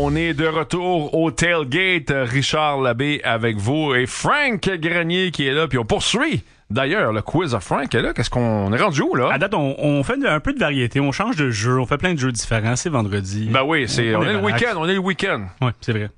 On est de retour au Tailgate. Richard Labbé avec vous et Frank Grenier qui est là. Puis on poursuit. D'ailleurs, le quiz à Frank est là. Qu'est-ce qu'on est rendu où, là? À date, on fait un peu de variété. On change de jeu. On fait plein de jeux différents. C'est vendredi. Ben oui, on est le week-end. On est le week-end. Oui, c'est vrai.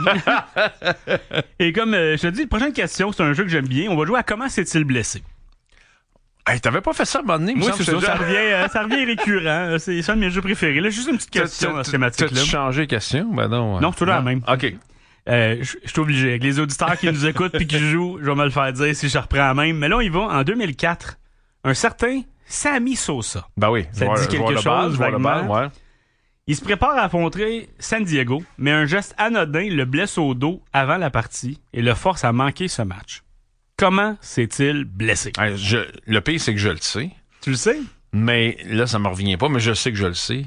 Et comme je te dis, la prochaine question, c'est un jeu que j'aime bien. On va jouer à comment s'est-il blessé? Hey, t'avais pas fait ça à un moment donné? Oui, c'est ça. Ça revient récurrent. C'est un de mes jeux préférés. Là, juste une petite question dans cette thématique-là. T'as-tu changé de question? Ben non. Non, c'est toujours la même. OK. Je suis obligé. Avec les auditeurs qui nous écoutent puis qui jouent, je vais me le faire dire si je reprends la même. Mais là, on y va. En 2004, un certain Sammy Sosa. Ben oui. Ça dit quelque chose, vaguement. Ouais. Il se prépare à affronter San Diego, mais un geste anodin le blesse au dos avant la partie et le force à manquer ce match. Comment s'est-il blessé? Hey, le pire, c'est que je le sais. Tu le sais? Mais là, ça me revient pas, mais je sais que je le sais.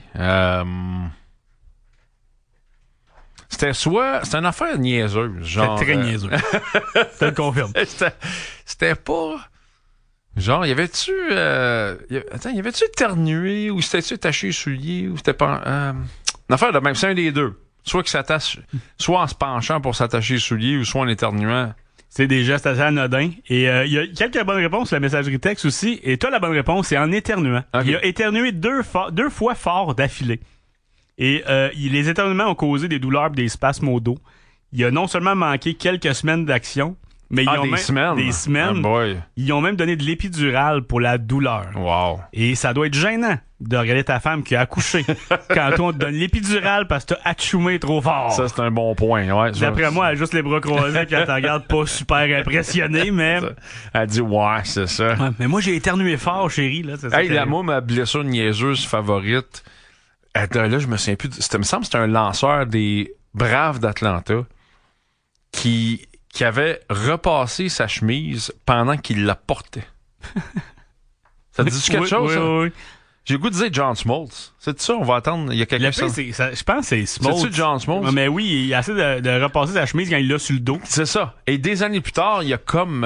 C'était une affaire niaiseuse. Genre, C'était très niaiseux. Je te le confirme. C'était pas... Genre, y avait-tu éternué ou c'était-tu attaché les souliers ou c'était pas... une affaire de même, c'est un des deux. Soit qu'il s'attache, soit en se penchant pour s'attacher les souliers ou soit en éternuant. C'est des gestes assez anodins. Et il y a quelques bonnes réponses sur la messagerie texte aussi. Et toi, la bonne réponse, c'est en éternuant. Okay. Il a éternué deux fois fort d'affilée. Et les éternuements ont causé des douleurs et des spasmes au dos. Il a non seulement manqué quelques semaines d'action, mais des semaines. Oh Ils ont même donné de l'épidurale pour la douleur. Wow. Et ça doit être gênant de regarder ta femme qui a accouché quand toi on te donne l'épidurale parce que t'as atchoumé trop fort. Ça, c'est un bon point. Ouais, d'après moi, elle a juste les bras croisés et elle te regarde pas super impressionnée, mais... Elle dit, ouais, c'est ça. Ouais, mais moi, j'ai éternué fort, chérie. Là, c'est ça. Hey, moi, ma blessure niaiseuse favorite, là, je me souviens plus. Il me semble que c'était un lanceur des Braves d'Atlanta qui avait repassé sa chemise pendant qu'il la portait. Ça te dit quelque chose, ça? Oui. J'ai le goût de dire John Smoltz. C'est ça, on va attendre. Il y a quelqu'un qui... Je pense que c'est Smoltz. C'est-tu John Smoltz? Mais oui, il a essayé de repasser sa chemise quand il l'a sur le dos. C'est ça. Et des années plus tard, il a comme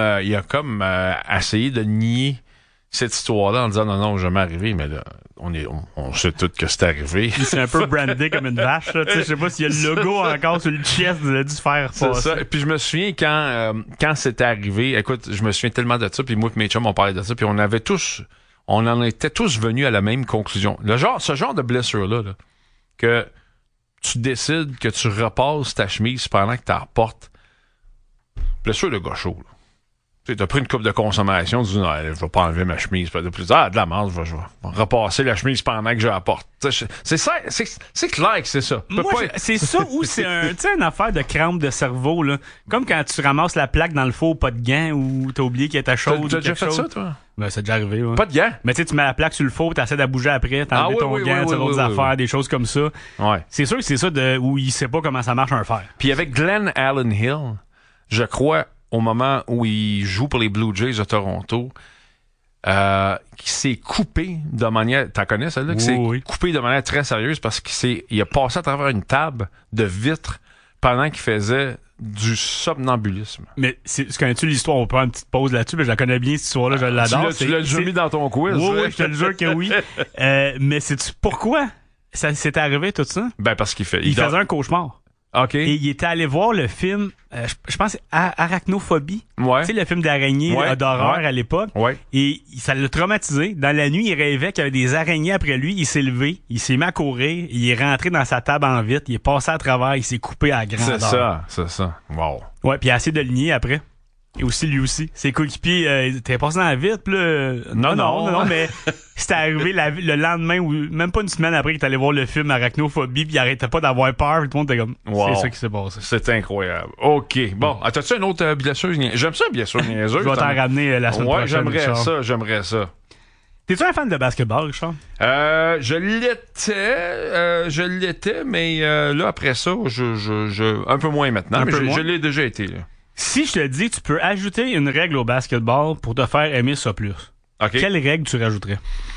essayé de nier cette histoire-là en disant non, jamais arrivé, mais là, on sait tous que c'est arrivé. C'est un peu brandé comme une vache, là. Je sais pas s'il y a le logo encore sur le chest, il a dû se faire passer. C'est ça. Puis je me souviens quand c'était arrivé, écoute, je me souviens tellement de ça, puis moi et mes chums, on parlait de ça, puis on en était tous venus à la même conclusion. Ce genre de blessure-là, là, que tu décides que tu repasses ta chemise pendant que tu la reportes, blessure de gaucho, là. Tu as pris une coupe de consommation, tu dis, non, je vais pas enlever ma chemise. De la merde, je vais repasser la chemise pendant que je la porte. C'est ça, c'est clair que c'est ça. C'est ça ou c'est une affaire de crampe de cerveau, là. Comme quand tu ramasses la plaque dans le faux pas de gants ou t'as oublié qu'elle était chaude. T'as déjà fait ça, toi? Ben, c'est déjà arrivé, ouais. Pas de gants? Mais tu sais, tu mets la plaque sur le faux, t'essaies de bouger après, t'enlèves ton gant, tu d'autres affaires, des choses comme ça. Ouais. C'est sûr que c'est ça où il sait pas comment ça marche un fer. Puis avec Glenn Allen Hill, je crois, au moment où il joue pour les Blue Jays de Toronto, qui s'est coupé de manière... T'en connais celle-là? Qui s'est coupé de manière très sérieuse parce qu'il a passé à travers une table de vitre pendant qu'il faisait du somnambulisme. Mais connais-tu l'histoire? On peut prendre une petite pause là-dessus, mais je la connais bien, cette histoire-là, je l'adore. Tu l'as déjà mis dans ton quiz. Oui, je te le jure que oui. Mais sais-tu pourquoi ça s'est arrivé tout ça? Ben parce qu'il faisait un cauchemar. OK. Et il était allé voir le film, je pense, Arachnophobie. Ouais. Tu sais, le film d'araignée d'horreur à l'époque. Ouais. Et ça l'a traumatisé. Dans la nuit, il rêvait qu'il y avait des araignées après lui. Il s'est levé, il s'est mis à courir, il est rentré dans sa table en vitre, il est passé à travers, il s'est coupé à grandeur. C'est ça. Wow. Ouais, puis il a essayé de le nier après. Et aussi, lui aussi. Ses coéquipiers, t'es passé dans la vitre, pis là... Non, mais c'était arrivé le lendemain ou même pas une semaine après qu'il est allé voir le film Arachnophobie pis il arrêtait pas d'avoir peur pis tout le monde était comme... Wow. C'est ça qui s'est passé. C'est incroyable. OK. Bon, t'as-tu une autre blessure? J'aime ça, blessure niaiseuse. Je vais t'en ramener la semaine prochaine. Ouais, j'aimerais ça. T'es-tu un fan de basketball, Richard? Je l'étais, mais là, après ça, un peu moins maintenant, mais je l'ai déjà été, là. Si je te dis tu peux ajouter une règle au basketball pour te faire aimer ça plus, okay. Quelle règle tu rajouterais?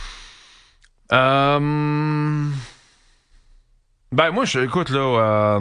Ben moi, écoute, là,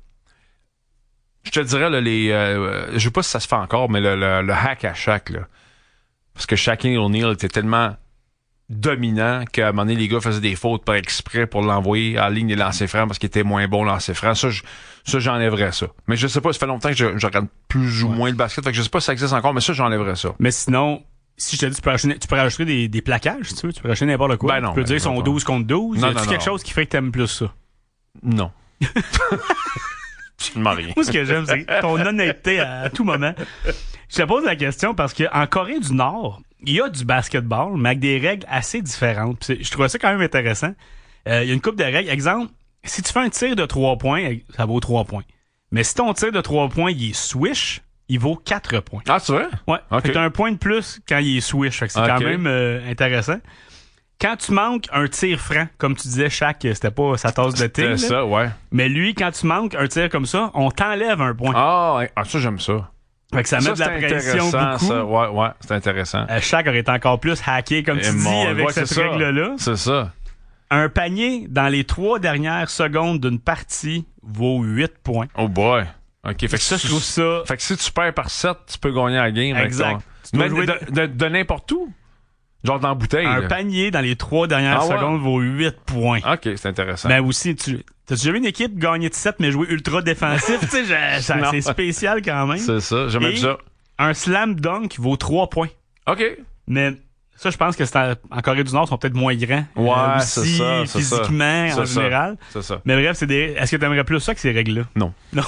je te dirais, là, je sais pas si ça se fait encore, mais le hack à Shaq, là. Parce que Shaquille O'Neal était tellement dominant qu'à un moment donné, les gars faisaient des fautes par exprès pour l'envoyer à la ligne des lancers francs parce qu'il était moins bon lancers francs. Ça, j'enlèverais ça. Mais je sais pas, ça fait longtemps que je regarde plus ou moins le basket, fait que je sais pas si ça existe encore, mais ça, j'enlèverais ça. Mais sinon, si je te dis, tu peux rajouter des plaquages, si tu veux, tu peux rajouter n'importe quoi. Ben non, tu peux dire qu'ils sont 12 contre 12. Non, y a quelque chose qui fait que t'aimes plus ça? Non. Absolument rien. Moi, ce que j'aime, c'est ton honnêteté à tout moment. Je te pose la question parce qu'en Corée du Nord, il y a du basketball, mais avec des règles assez différentes. Je trouvais ça quand même intéressant. Il y a une couple de règles. Exemple, si tu fais un tir de 3 points, ça vaut 3 points. Mais si ton tir de 3 points, il est swish, il vaut 4 points. Ah, c'est vrai? Ouais. Okay. Fait que t'as un point de plus quand il est swish. Fait que c'est quand même intéressant. Quand tu manques un tir franc, comme tu disais, c'était pas sa tasse de thé. C'est ça, ouais. Mais lui, quand tu manques un tir comme ça, on t'enlève un point. Ah, ça, j'aime ça. Fait que ça met de la pression beaucoup. Ça. Ouais, c'est intéressant. Shaq aurait été encore plus hacké, comme tu dis, avec cette règle-là. C'est ça. Un panier dans les 3 dernières secondes d'une partie vaut 8 points. Oh boy. OK, fait que ça, je trouve ça... Fait que si tu perds par 7, tu peux gagner la game. Exact. Tu dois jouer de n'importe où. Genre dans la bouteille. Un panier dans les 3 dernières secondes vaut 8 points. OK, c'est intéressant. Mais aussi, t'as-tu déjà vu une équipe gagner de 7 mais jouer ultra défensif? Tu sais, c'est spécial quand même. C'est ça, j'aime ça. Un slam dunk vaut 3 points. OK. Mais ça, je pense que en Corée du Nord, ils sont peut-être moins grands. Ouais, aussi, c'est ça. physiquement, en général. C'est ça. Mais bref, est-ce que tu aimerais plus ça que ces règles-là? Non. Non.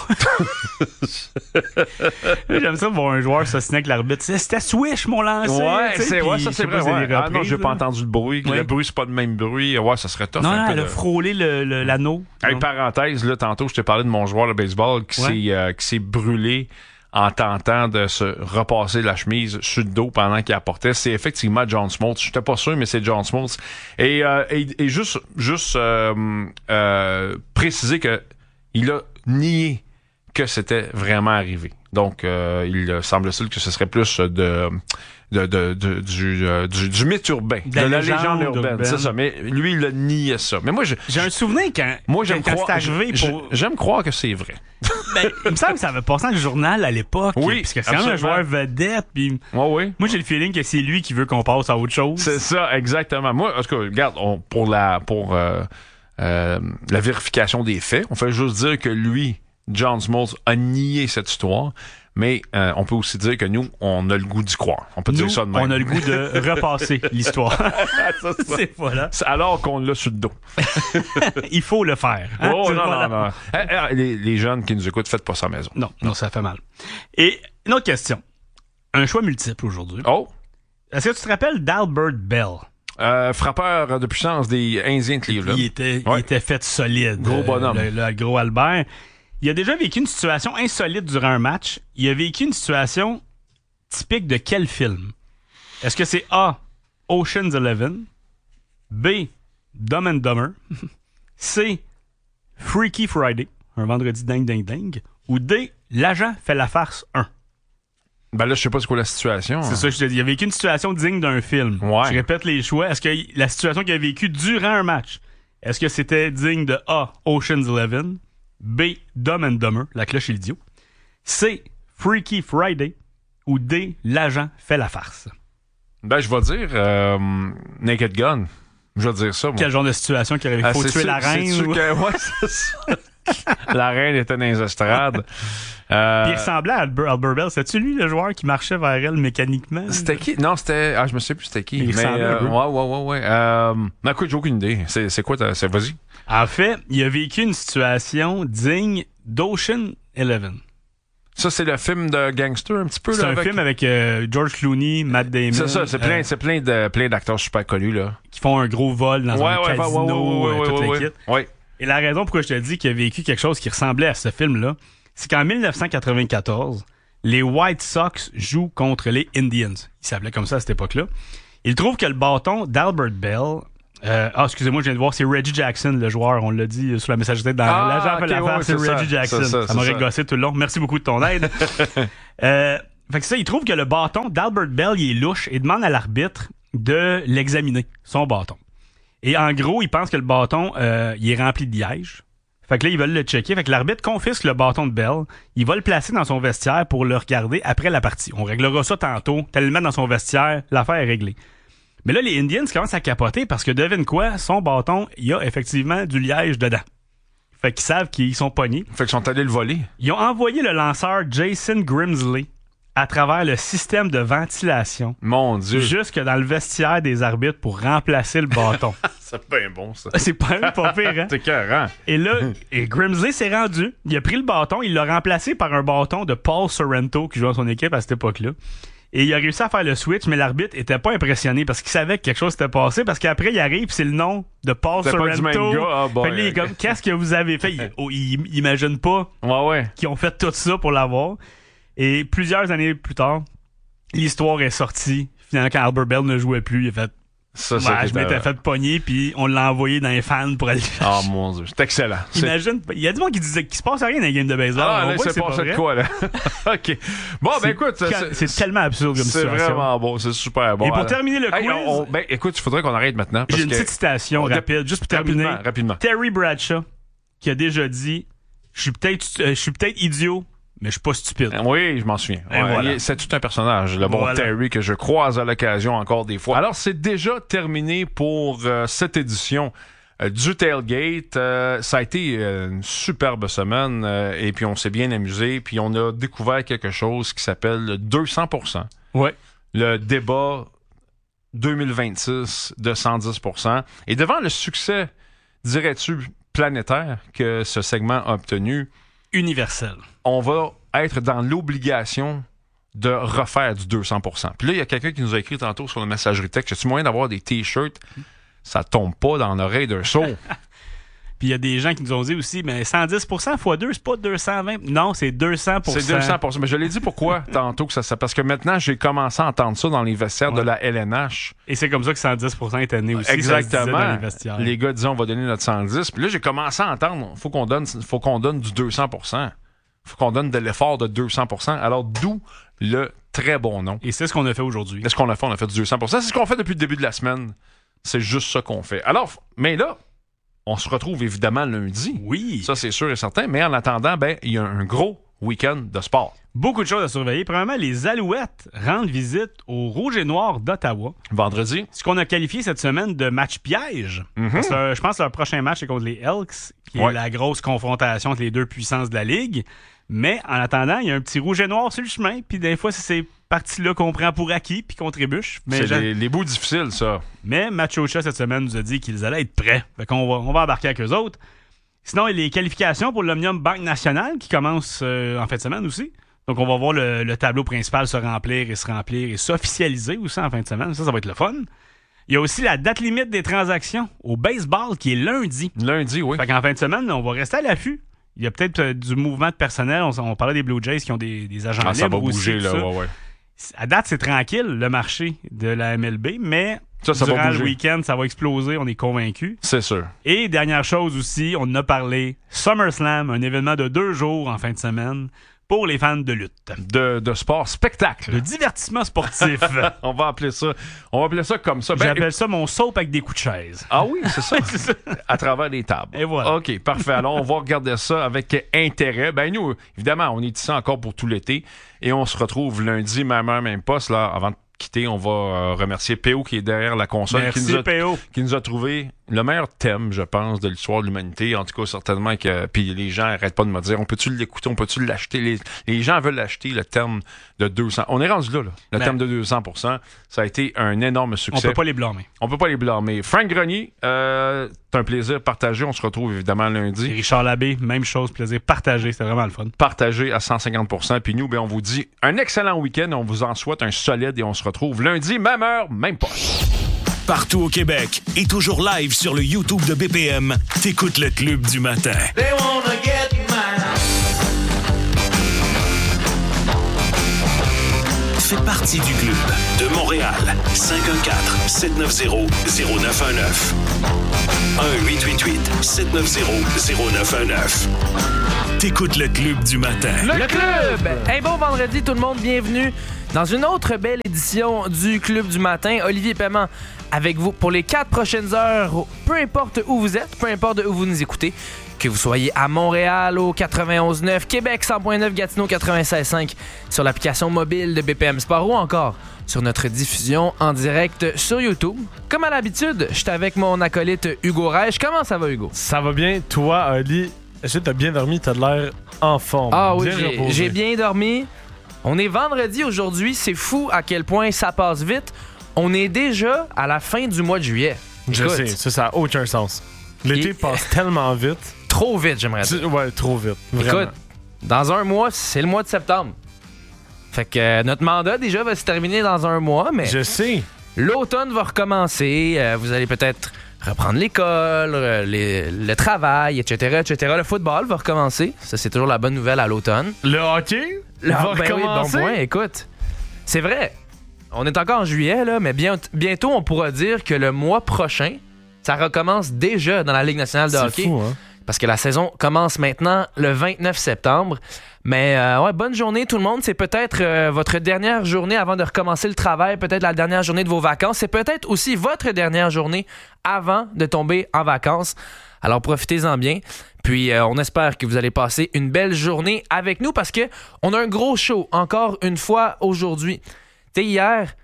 J'aime ça voir un joueur s'assiner avec l'arbitre. C'était swish, mon lancer. Ouais, ça, c'est vrai. Ouais. Non, j'ai pas entendu le bruit. Ouais. Le bruit, c'est pas le même bruit. Ouais, ça serait tough. Non, elle a frôlé l'anneau. Hey, parenthèse, là, tantôt, je t'ai parlé de mon joueur de baseball qui s'est brûlé en tentant de se repasser la chemise sur le dos pendant qu'il apportait. C'est effectivement John Smoltz. Je n'étais pas sûr, mais c'est John Smoltz. Et juste préciser que il a nié que c'était vraiment arrivé. Donc, il semble-t-il que ce serait plus du mythe urbain, de la légende urbaine. C'est ça. Mais lui, il a nié ça. Mais moi, j'ai un souvenir quand c'est arrivé. J'aime croire que c'est vrai. Ben, il me semble que ça avait passé dans le journal à l'époque. Oui, parce que c'est quand même un joueur vedette. Puis oui. Moi, j'ai le feeling que c'est lui qui veut qu'on passe à autre chose. C'est ça, exactement. Moi, en tout cas, regarde, pour la vérification des faits, on fait juste dire que lui, John Smoltz, a nié cette histoire. Mais on peut aussi dire que nous, on a le goût d'y croire. On peut dire ça de même. On a le goût de repasser l'histoire. C'est voilà. Alors qu'on l'a sur le dos. Il faut le faire. Hein? Oh non. Les jeunes qui nous écoutent, faites pas ça à la maison. Non, ça fait mal. Et une autre question. Un choix multiple aujourd'hui. Oh. Est-ce que tu te rappelles d'Albert Bell? Frappeur de puissance des Indiens de Cleveland. Il était fait solide. Gros bonhomme. Le gros Albert. Il a déjà vécu une situation insolite durant un match. Il a vécu une situation typique de quel film? Est-ce que c'est A, Ocean's 11, B, Dumb and Dumber, C, Freaky Friday, un vendredi ding, ou D, L'agent fait la farce 1? Ben là, je sais pas c'est quoi la situation. C'est ça, je te dis. Il a vécu une situation digne d'un film. Ouais. Je répète les choix. Est-ce que la situation qu'il a vécue durant un match, est-ce que c'était digne de A, Ocean's 11, B, Dumb and Dumber, la cloche et l'idiot, C, Freaky Friday, ou D, L'agent fait la farce? Ben, je vais dire Naked Gun. Je vais dire ça, moi. Quel genre de situation qu'il aurait faut tuer la reine? Ouais, c'est ça. La reine était dans les estrades. Puis il ressemblait à Albert Bell. C'était-tu lui, le joueur qui marchait vers elle mécaniquement? C'était qui? Non, c'était... je me sais plus c'était qui. Il ressemblait un peu. Ouais. Mais écoute, j'ai aucune idée. C'est quoi? Vas-y. En fait, il a vécu une situation digne d'Ocean 11. Ça, c'est le film de gangster, un petit peu. C'est un film avec George Clooney, Matt Damon. C'est ça, c'est plein d'acteurs super connus, là. Qui font un gros vol dans un casino, toute l'équipe. Ouais. Et la raison pourquoi je te dis qu'il a vécu quelque chose qui ressemblait à ce film-là, c'est qu'en 1994, les White Sox jouent contre les Indians. Ils s'appelaient comme ça à cette époque-là. Il trouve que le bâton d'Albert Bell... excusez-moi, je viens de voir, c'est Reggie Jackson, le joueur. On l'a dit sur la messagerie dans l'agent fait l'affaire, c'est Reggie Jackson. Ça m'aurait gossé tout le long. Merci beaucoup de ton aide. Fait que ça, il trouve que le bâton d'Albert Bell, il est louche et demande à l'arbitre de l'examiner, son bâton. Et en gros, il pense que le bâton, il est rempli de liège. Fait que là, ils veulent le checker. Fait que l'arbitre confisque le bâton de Bell. Il va le placer dans son vestiaire pour le regarder après la partie. On réglera ça tantôt. T'as le mettre dans son vestiaire, l'affaire est réglée. Mais là, les Indians commencent à capoter parce que devine quoi, son bâton, il y a effectivement du liège dedans. Fait qu'ils savent qu'ils sont pognés. Fait qu'ils sont allés le voler. Ils ont envoyé le lanceur Jason Grimsley à travers le système de ventilation. Mon Dieu. Jusque dans le vestiaire des arbitres pour remplacer le bâton. C'est bien bon, ça. C'est pas pire, hein? C'est écœurant. Et là, Grimsley s'est rendu. Il a pris le bâton, il l'a remplacé par un bâton de Paul Sorrento qui jouait dans son équipe à cette époque-là. Et il a réussi à faire le switch, mais l'arbitre était pas impressionné parce qu'il savait que quelque chose s'était passé. Parce qu'après, il arrive, c'est le nom de Paul Sorrento. Pas du même gars. Ah, bon, fait que là, il est comme, qu'est-ce que vous avez fait? Il imagine pas qu'ils ont fait tout ça pour l'avoir. Et plusieurs années plus tard, l'histoire est sortie. Finalement, quand Albert Bell ne jouait plus, il a fait... je m'étais fait pogner, puis on l'a envoyé dans les fans pour aller chercher. Oh mon Dieu, c'est excellent. Imagine, il y a du monde qui disait qu'il se passe rien dans les games de baseball. Ah, là, c'est passé de quoi, là? OK. Bon, ben écoute... C'est tellement absurde comme situation. C'est vraiment bon, c'est super bon. Et pour terminer le quiz... écoute, il faudrait qu'on arrête maintenant. J'ai une petite citation rapide, juste pour terminer. Rapidement. Terry Bradshaw, qui a déjà dit « Je suis peut-être idiot, mais je suis pas stupide. » Oui, je m'en souviens. Voilà. C'est tout un personnage, le bon Terry, que je croise à l'occasion encore des fois. Alors, c'est déjà terminé pour cette édition du Tailgate. Ça a été une superbe semaine et puis on s'est bien amusé. Puis on a découvert quelque chose qui s'appelle 200%. Ouais. Le débat 2026 de 110%. Et devant le succès, dirais-tu, planétaire que ce segment a obtenu... Universel. On va être dans l'obligation de refaire du 200%. Puis là, il y a quelqu'un qui nous a écrit tantôt sur la messagerie texte, as-tu moyen d'avoir des t-shirts? Ça tombe pas dans l'oreille d'un sourd. Puis il y a des gens qui nous ont dit aussi, mais 110% x 2, c'est pas 220. Non, c'est 200%. C'est 200%. Mais je l'ai dit pourquoi tantôt que ça... Parce que maintenant, j'ai commencé à entendre ça dans les vestiaires de la LNH. Et c'est comme ça que 110% était né aussi. Exactement. Dans les vestiaires. Les gars disaient, on va donner notre 110. Puis là, j'ai commencé à entendre, faut qu'on donne du 200%. Faut qu'on donne de l'effort de 200%. Alors, d'où le très bon nom. Et c'est ce qu'on a fait aujourd'hui. C'est ce qu'on a fait. On a fait du 200%. C'est ce qu'on fait depuis le début de la semaine. C'est juste ça qu'on fait. Alors, mais là, on se retrouve évidemment lundi. Oui. Ça, c'est sûr et certain. Mais en attendant, il y a un gros week-end de sport. Beaucoup de choses à surveiller. Premièrement, les Alouettes rendent visite au Rouge et Noir d'Ottawa. Vendredi. Ce qu'on a qualifié cette semaine de match piège. Parce que, je pense que leur prochain match est contre les Elks, qui est la grosse confrontation entre les deux puissances de la Ligue. Mais en attendant, il y a un petit Rouge et Noir sur le chemin. Puis des fois, c'est ces parties-là qu'on prend pour acquis puis qu'on trébuche. Mais c'est les bouts difficiles, ça. Mais Machocha, cette semaine, nous a dit qu'ils allaient être prêts. Fait qu'on on va embarquer avec eux autres. Sinon, il y a les qualifications pour l'Omnium Banque Nationale qui commencent en fin de semaine aussi. Donc, on va voir le tableau principal se remplir et s'officialiser aussi en fin de semaine. Ça va être le fun. Il y a aussi la date limite des transactions au baseball qui est lundi. Lundi, oui. Fait qu'en fin de semaine, on va rester à l'affût. Il y a peut-être du mouvement de personnel. On parlait des Blue Jays qui ont des agents libres. Ça va aussi, bouger, là, ouais. À date, c'est tranquille, le marché de la MLB, mais ça durant le week-end, ça va exploser, on est convaincus. C'est sûr. Et dernière chose aussi, on en a parlé, SummerSlam, un événement de 2 jours en fin de semaine pour les fans de lutte. De sport spectacle. De divertissement sportif. On va appeler ça comme ça. J'appelle ça mon soap avec des coups de chaise. Ah oui, c'est ça. C'est ça. À travers les tables. Et voilà. OK, parfait. Alors, on va regarder ça avec intérêt. Nous, évidemment, on est ici encore pour tout l'été et on se retrouve lundi, même heure, même poste. Là, avant de quitter, on va remercier PO qui est derrière la console. Merci, PO. Qui nous a trouvé le meilleur thème, je pense, de l'histoire de l'humanité. En tout cas, certainement que... Puis les gens n'arrêtent pas de me dire, on peut-tu l'écouter, on peut-tu l'acheter? Les gens veulent l'acheter, le thème de 200. On est rendu là. Le thème de 200%. Ça a été un énorme succès. On peut pas les blâmer. On peut pas les blâmer. Frank Grenier, c'est un plaisir partagé. On se retrouve évidemment lundi. Et Richard Labbé, même chose, plaisir partagé. C'était vraiment le fun. Partagé à 150%. Puis nous, on vous dit un excellent week-end. On vous en souhaite un solide et on se retrouve lundi, même heure, même poste. Partout au Québec et toujours live sur le YouTube de BPM, t'écoutes le Club du matin. They wanna get mine. Fais partie du club de Montréal. 514-790-0919. 1-888-790-0919. T'écoutes le Club du matin. Le Club! Hey, bon vendredi tout le monde, bienvenue dans une autre belle édition du Club du matin. Olivier Paiement avec vous pour les 4 prochaines heures, peu importe où vous êtes, peu importe où vous nous écoutez. Que vous soyez à Montréal au 91.9, Québec 100.9, Gatineau 96.5 sur l'application mobile de BPM Sport ou encore sur notre diffusion en direct sur YouTube. Comme à l'habitude, je suis avec mon acolyte Hugo Reich. Comment ça va, Hugo? Ça va bien. Toi, Ali, est-ce que t'as bien dormi? T'as l'air en forme. Ah oui, j'ai bien dormi. On est vendredi aujourd'hui. C'est fou à quel point ça passe vite. On est déjà à la fin du mois de juillet. Je sais, ça n'a aucun sens. L'été passe tellement vite. Trop vite, j'aimerais dire. Ouais, trop vite. Vraiment. Écoute, dans un mois, c'est le mois de septembre. Fait que notre mandat, déjà, va se terminer dans un mois, mais... Je sais. L'automne va recommencer. Vous allez peut-être reprendre l'école, le travail, etc., etc. Le football va recommencer. Ça, c'est toujours la bonne nouvelle à l'automne. Le hockey va recommencer. Oui, bon point. Écoute, c'est vrai. On est encore en juillet, là, mais bientôt, on pourra dire que le mois prochain, ça recommence déjà dans la Ligue nationale de hockey. C'est fou, hein? Parce que la saison commence maintenant le 29 septembre. Mais ouais, bonne journée tout le monde. C'est peut-être votre dernière journée avant de recommencer le travail, peut-être la dernière journée de vos vacances. C'est peut-être aussi votre dernière journée avant de tomber en vacances. Alors profitez-en bien. Puis on espère que vous allez passer une belle journée avec nous parce que on a un gros show encore une fois aujourd'hui. Tu sais, hier,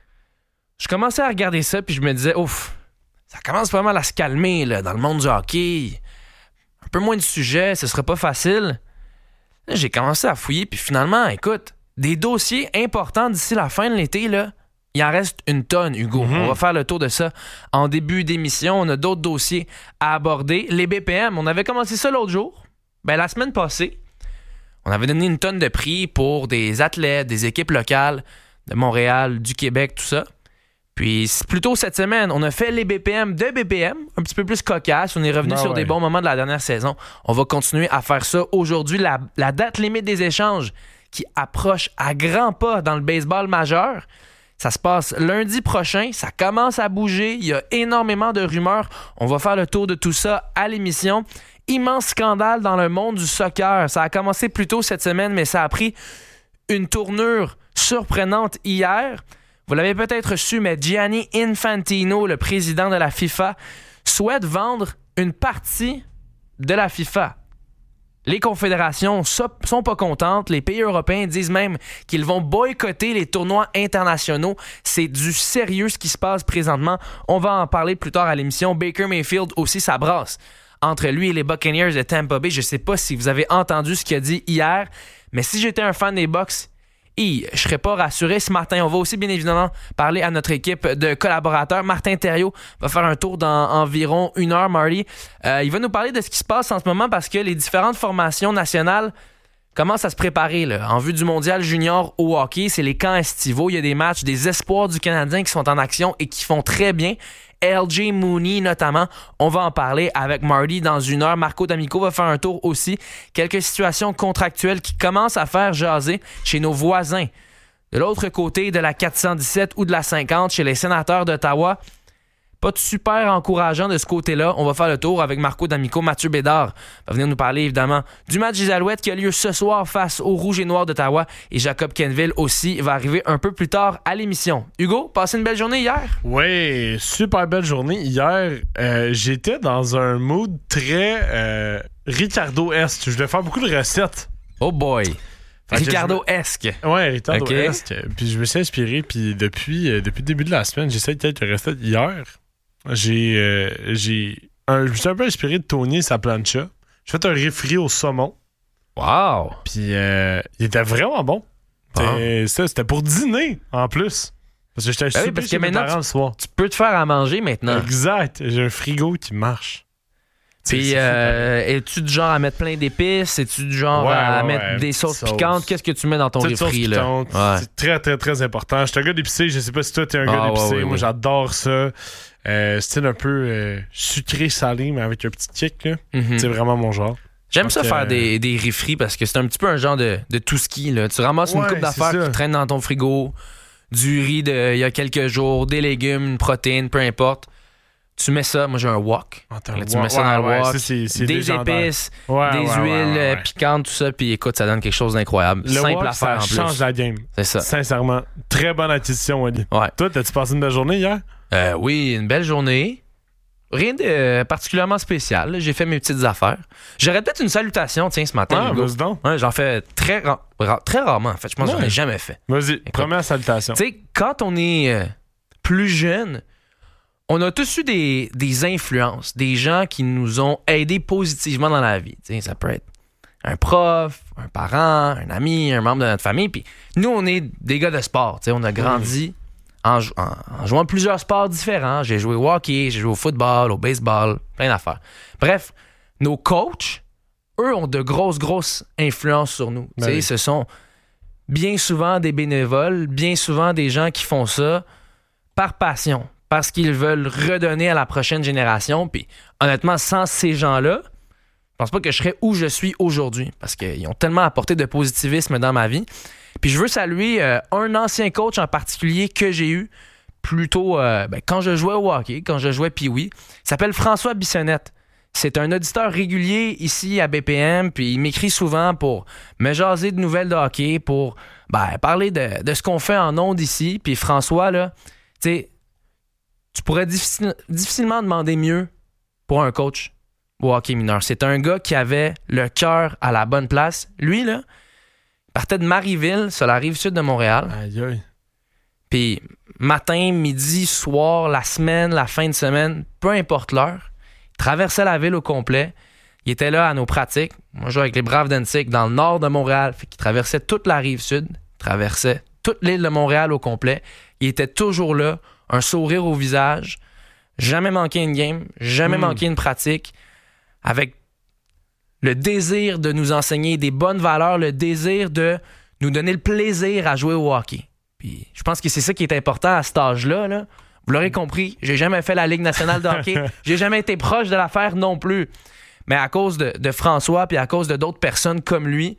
je commençais à regarder ça puis je me disais, ouf, ça commence pas mal à se calmer là, dans le monde du hockey. Un peu moins de sujets, ce serait pas facile. Là, j'ai commencé à fouiller, puis finalement, écoute, des dossiers importants d'ici la fin de l'été, là, il en reste une tonne, Hugo. On va faire le tour de ça en début d'émission. On a d'autres dossiers à aborder. Les BPM, on avait commencé ça l'autre jour. La semaine passée, on avait donné une tonne de prix pour des athlètes, des équipes locales de Montréal, du Québec, tout ça. Puis, plus tôt cette semaine, on a fait les BPM de BPM, un petit peu plus cocasse. On est revenu sur des bons moments de la dernière saison. On va continuer à faire ça. Aujourd'hui, la date limite des échanges qui approche à grands pas dans le baseball majeur. Ça se passe lundi prochain. Ça commence à bouger. Il y a énormément de rumeurs. On va faire le tour de tout ça à l'émission. Immense scandale dans le monde du soccer. Ça a commencé plus tôt cette semaine, mais ça a pris une tournure surprenante hier. Vous l'avez peut-être su, mais Gianni Infantino, le président de la FIFA, souhaite vendre une partie de la FIFA. Les confédérations sont pas contentes. Les pays européens disent même qu'ils vont boycotter les tournois internationaux. C'est du sérieux ce qui se passe présentement. On va en parler plus tard à l'émission. Baker Mayfield aussi, ça brasse entre lui et les Buccaneers de Tampa Bay. Je sais pas si vous avez entendu ce qu'il a dit hier, mais si j'étais un fan des Bucs, je serais pas rassuré ce matin. On va aussi bien évidemment parler à notre équipe de collaborateurs. Martin Thériault va faire un tour dans environ 1 heure, Marty. Il va nous parler de ce qui se passe en ce moment parce que les différentes formations nationales commencent à se préparer là. En vue du mondial junior au hockey. C'est les camps estivaux. Il y a des matchs, des espoirs du Canadien qui sont en action et qui font très bien. LJ Mooney notamment, on va en parler avec Marty dans 1 heure. Marco D'Amico va faire un tour aussi. Quelques situations contractuelles qui commencent à faire jaser chez nos voisins. De l'autre côté de la 417 ou de la 50, chez les sénateurs d'Ottawa, pas de super encourageant de ce côté-là. On va faire le tour avec Marco D'Amico. Mathieu Bédard va venir nous parler évidemment du match des Alouettes qui a lieu ce soir face aux Rouges et Noirs d'Ottawa. Et Jacob Kenville aussi va arriver un peu plus tard à l'émission. Hugo, passé une belle journée hier? Oui, super belle journée. Hier, j'étais dans un mood très Ricardo-esque. Je devais faire beaucoup de recettes. Oh boy! Ricardo-esque. Ouais, Ricardo-esque. Puis je me suis inspiré. Puis depuis le début de la semaine, j'essaie de quelques recettes. Hier, je me suis un peu inspiré de Tony et sa plancha. J'ai fait un riz au saumon. Wow! Puis il était vraiment bon. C'était pour dîner, en plus. Parce que j'étais super chez mes parents le soir. Tu peux te faire à manger maintenant. Exact. J'ai un frigo qui marche. Puis, es-tu du genre à mettre plein d'épices? Es-tu du genre à mettre des sauces piquantes? Qu'est-ce que tu mets dans ton refri, là? C'est très, très, très important. Je suis un gars d'épicé. Je sais pas si toi, t'es un gars d'épicé. Moi, j'adore ça. Style un peu sucré-salé, mais avec un petit kick, là. C'est vraiment mon genre. J'aime ça faire des refris parce que c'est un petit peu un genre de tout-ski, là. Tu ramasses une coupe d'affaires qui traîne dans ton frigo, du riz d'il y a quelques jours, des légumes, une protéine, peu importe. Tu mets ça, moi j'ai un wok. Tu mets ça dans le wok, des épices, des huiles piquantes, tout ça, puis écoute, ça donne quelque chose d'incroyable. Le simple wok, à faire en plus. Ça change la game. C'est ça. Sincèrement, très bonne acquisition, Wally. Ouais. Toi, t'as-tu passé une belle journée hier? Oui, une belle journée. Rien de particulièrement spécial. Là. J'ai fait mes petites affaires. J'aurais peut-être une salutation, tiens, ce matin. Vas-y donc. Ouais, j'en fais très rarement, en fait. Je pense que j'en ai jamais fait. Vas-y, Écoute, première salutation. Tu sais, quand on est plus jeune, on a tous eu des influences, des gens qui nous ont aidés positivement dans la vie. Tu sais, ça peut être un prof, un parent, un ami, un membre de notre famille. Puis nous, on est des gars de sport. Tu sais, on a grandi en jouant plusieurs sports différents. J'ai joué au hockey, j'ai joué au football, au baseball, plein d'affaires. Bref, nos coachs, eux, ont de grosses influences sur nous. Tu sais, ce sont bien souvent des bénévoles, bien souvent des gens qui font ça par passion, parce qu'ils veulent redonner à la prochaine génération. Puis honnêtement, sans ces gens-là, je pense pas que je serais où je suis aujourd'hui, parce qu'ils ont tellement apporté de positivisme dans ma vie. Puis je veux saluer un ancien coach en particulier que j'ai eu plutôt quand je jouais au hockey, quand je jouais Pee-Wee. Il s'appelle François Bissonnette. C'est un auditeur régulier ici à BPM, puis il m'écrit souvent pour me jaser de nouvelles de hockey, pour parler de ce qu'on fait en ondes ici. Puis François, là, tu sais, tu pourrais difficilement demander mieux pour un coach au hockey mineur. C'est un gars qui avait le cœur à la bonne place. Lui, là, il partait de Marieville, sur la rive sud de Montréal. Aïe, aïe. Puis matin, midi, soir, la semaine, la fin de semaine, peu importe l'heure, il traversait la ville au complet. Il était là à nos pratiques. Moi, je jouais avec les Braves d'Antic dans le nord de Montréal. Fait qu'il traversait toute la rive sud, traversait toute l'île de Montréal au complet. Il était toujours là, un sourire au visage, jamais manqué une game, jamais manqué une pratique, avec le désir de nous enseigner des bonnes valeurs, le désir de nous donner le plaisir à jouer au hockey. Puis je pense que c'est ça qui est important à cet âge-là. Là. Vous l'aurez compris, j'ai jamais fait la Ligue nationale de hockey, j'ai jamais été proche de la faire non plus. Mais à cause de François puis à cause de d'autres personnes comme lui,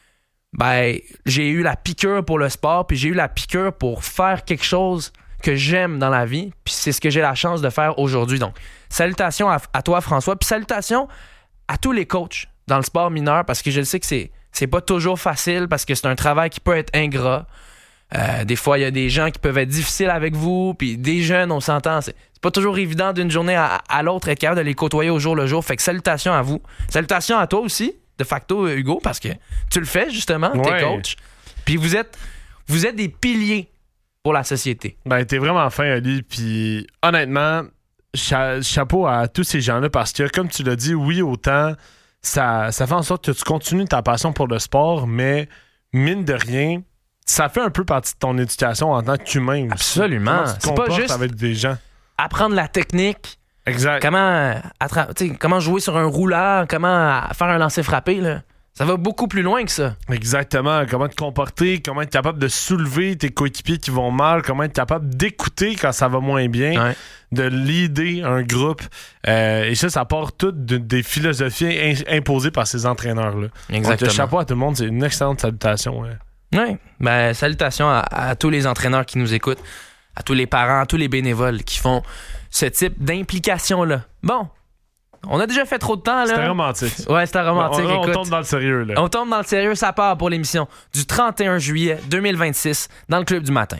j'ai eu la piqûre pour le sport, puis j'ai eu la piqûre pour faire quelque chose que j'aime dans la vie, puis c'est ce que j'ai la chance de faire aujourd'hui. Donc, salutations à toi, François, puis salutations à tous les coachs dans le sport mineur, parce que je sais que c'est pas toujours facile, parce que c'est un travail qui peut être ingrat. Des fois, il y a des gens qui peuvent être difficiles avec vous, puis des jeunes, on s'entend, c'est pas toujours évident d'une journée à l'autre être capable de les côtoyer au jour le jour. Fait que salutations à vous. Salutations à toi aussi, de facto, Hugo, parce que tu le fais, justement, t'es coach. Puis vous êtes des piliers pour la société. T'es vraiment fin, Ali, puis honnêtement, chapeau à tous ces gens-là, parce que, comme tu l'as dit, oui, autant, ça fait en sorte que tu continues ta passion pour le sport, mais mine de rien, ça fait un peu partie de ton éducation en tant qu'humain aussi. Absolument. C'est pas juste avec des gens. Apprendre la technique. Exact. Comment jouer sur un rouleur, comment faire un lancer frappé, là. Ça va beaucoup plus loin que ça. Exactement. Comment te comporter, comment être capable de soulever tes coéquipiers qui vont mal, comment être capable d'écouter quand ça va moins bien, de leader un groupe. Et ça part tout des philosophies imposées par ces entraîneurs-là. Exactement. Donc, chapeau à tout le monde, c'est une excellente salutation. Oui, salutations à tous les entraîneurs qui nous écoutent, à tous les parents, à tous les bénévoles qui font ce type d'implication-là. Bon, on a déjà fait trop de temps, là. C'était romantique. Ouais, c'était romantique. On tombe dans le sérieux, là. On tombe dans le sérieux, ça part pour l'émission du 31 juillet 2026 dans le Club du matin.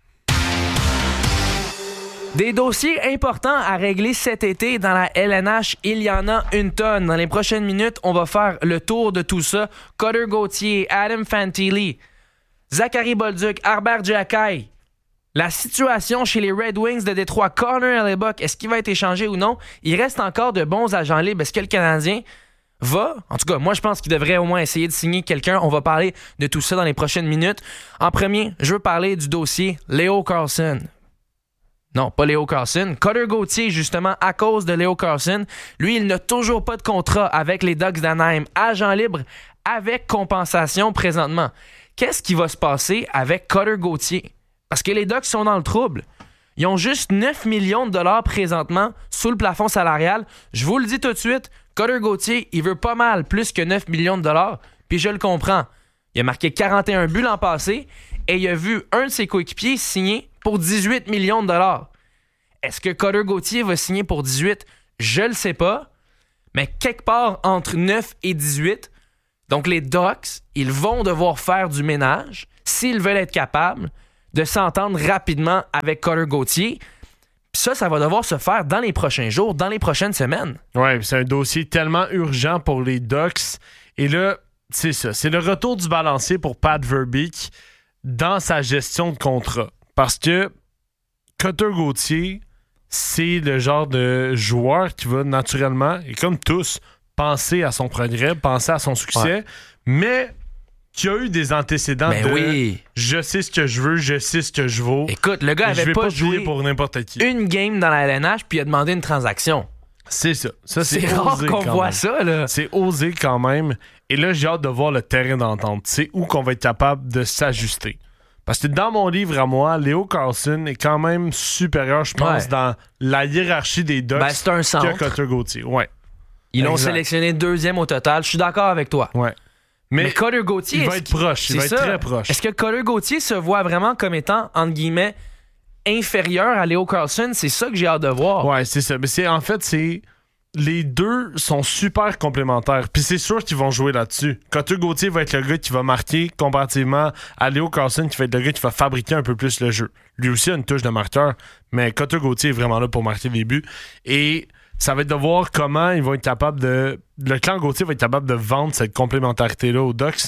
Des dossiers importants à régler cet été dans la LNH, il y en a une tonne. Dans les prochaines minutes, on va faire le tour de tout ça. Cutter Gauthier, Adam Fantilli, Zachary Bolduc, Harbert Giacai. La situation chez les Red Wings de Détroit, Connor Hellebuyck, est-ce qu'il va être échangé ou non? Il reste encore de bons agents libres. Est-ce que le Canadien va? En tout cas, moi, je pense qu'il devrait au moins essayer de signer quelqu'un. On va parler de tout ça dans les prochaines minutes. En premier, je veux parler du dossier Leo Carlsson. Non, pas Leo Carlsson. Cutter Gauthier, justement, à cause de Leo Carlsson. Lui, il n'a toujours pas de contrat avec les Ducks d'Anaheim. Agent libre avec compensation présentement. Qu'est-ce qui va se passer avec Cutter Gauthier? Parce que les Ducks sont dans le trouble. Ils ont juste 9 millions de dollars présentement sous le plafond salarial. Je vous le dis tout de suite, Cutter Gauthier, il veut pas mal plus que 9 millions de dollars. Puis je le comprends. Il a marqué 41 buts l'an passé et il a vu un de ses coéquipiers signer pour 18 millions de dollars. Est-ce que Cutter Gauthier va signer pour 18? Je le sais pas. Mais quelque part entre 9 et 18. Donc les Ducks, ils vont devoir faire du ménage s'ils veulent être capables de s'entendre rapidement avec Cutter Gauthier. Ça va devoir se faire dans les prochains jours, dans les prochaines semaines. Ouais, c'est un dossier tellement urgent pour les Ducks. Et là, c'est ça. C'est le retour du balancier pour Pat Verbeek dans sa gestion de contrat. Parce que Cutter Gauthier, c'est le genre de joueur qui va naturellement, et comme tous, penser à son progrès, penser à son succès, mais qui a eu des antécédents je sais ce que je veux, je sais ce que je vaux. Écoute, le gars avait pas joué pour n'importe qui. Une game dans la LNH puis il a demandé une transaction. C'est ça. C'est rare osé qu'on voit même. ça, là. C'est osé quand même. Et là, j'ai hâte de voir le terrain d'entente. C'est où qu'on va être capable de s'ajuster. Parce que dans mon livre à moi, Leo Carlson est quand même supérieur, je pense, dans la hiérarchie des Ducks c'est un centre. que Cutter Gauthier. Ouais. Ils l'ont sélectionné 2e au total. Je suis d'accord avec toi. Ouais. Mais Cutter Gauthier... Il va être proche. Il va être très proche. Est-ce que Cutter Gauthier se voit vraiment comme étant, entre guillemets, inférieur à Leo Carlson? C'est ça que j'ai hâte de voir. Ouais, c'est ça. Mais en fait, les deux sont super complémentaires. Puis c'est sûr qu'ils vont jouer là-dessus. Cutter Gauthier va être le gars qui va marquer comparativement à Leo Carlson qui va être le gars qui va fabriquer un peu plus le jeu. Lui aussi a une touche de marqueur, mais Cutter Gauthier est vraiment là pour marquer des buts. Et ça va être de voir comment ils vont être capables de... Le clan Gauthier va être capable de vendre cette complémentarité-là aux Ducks.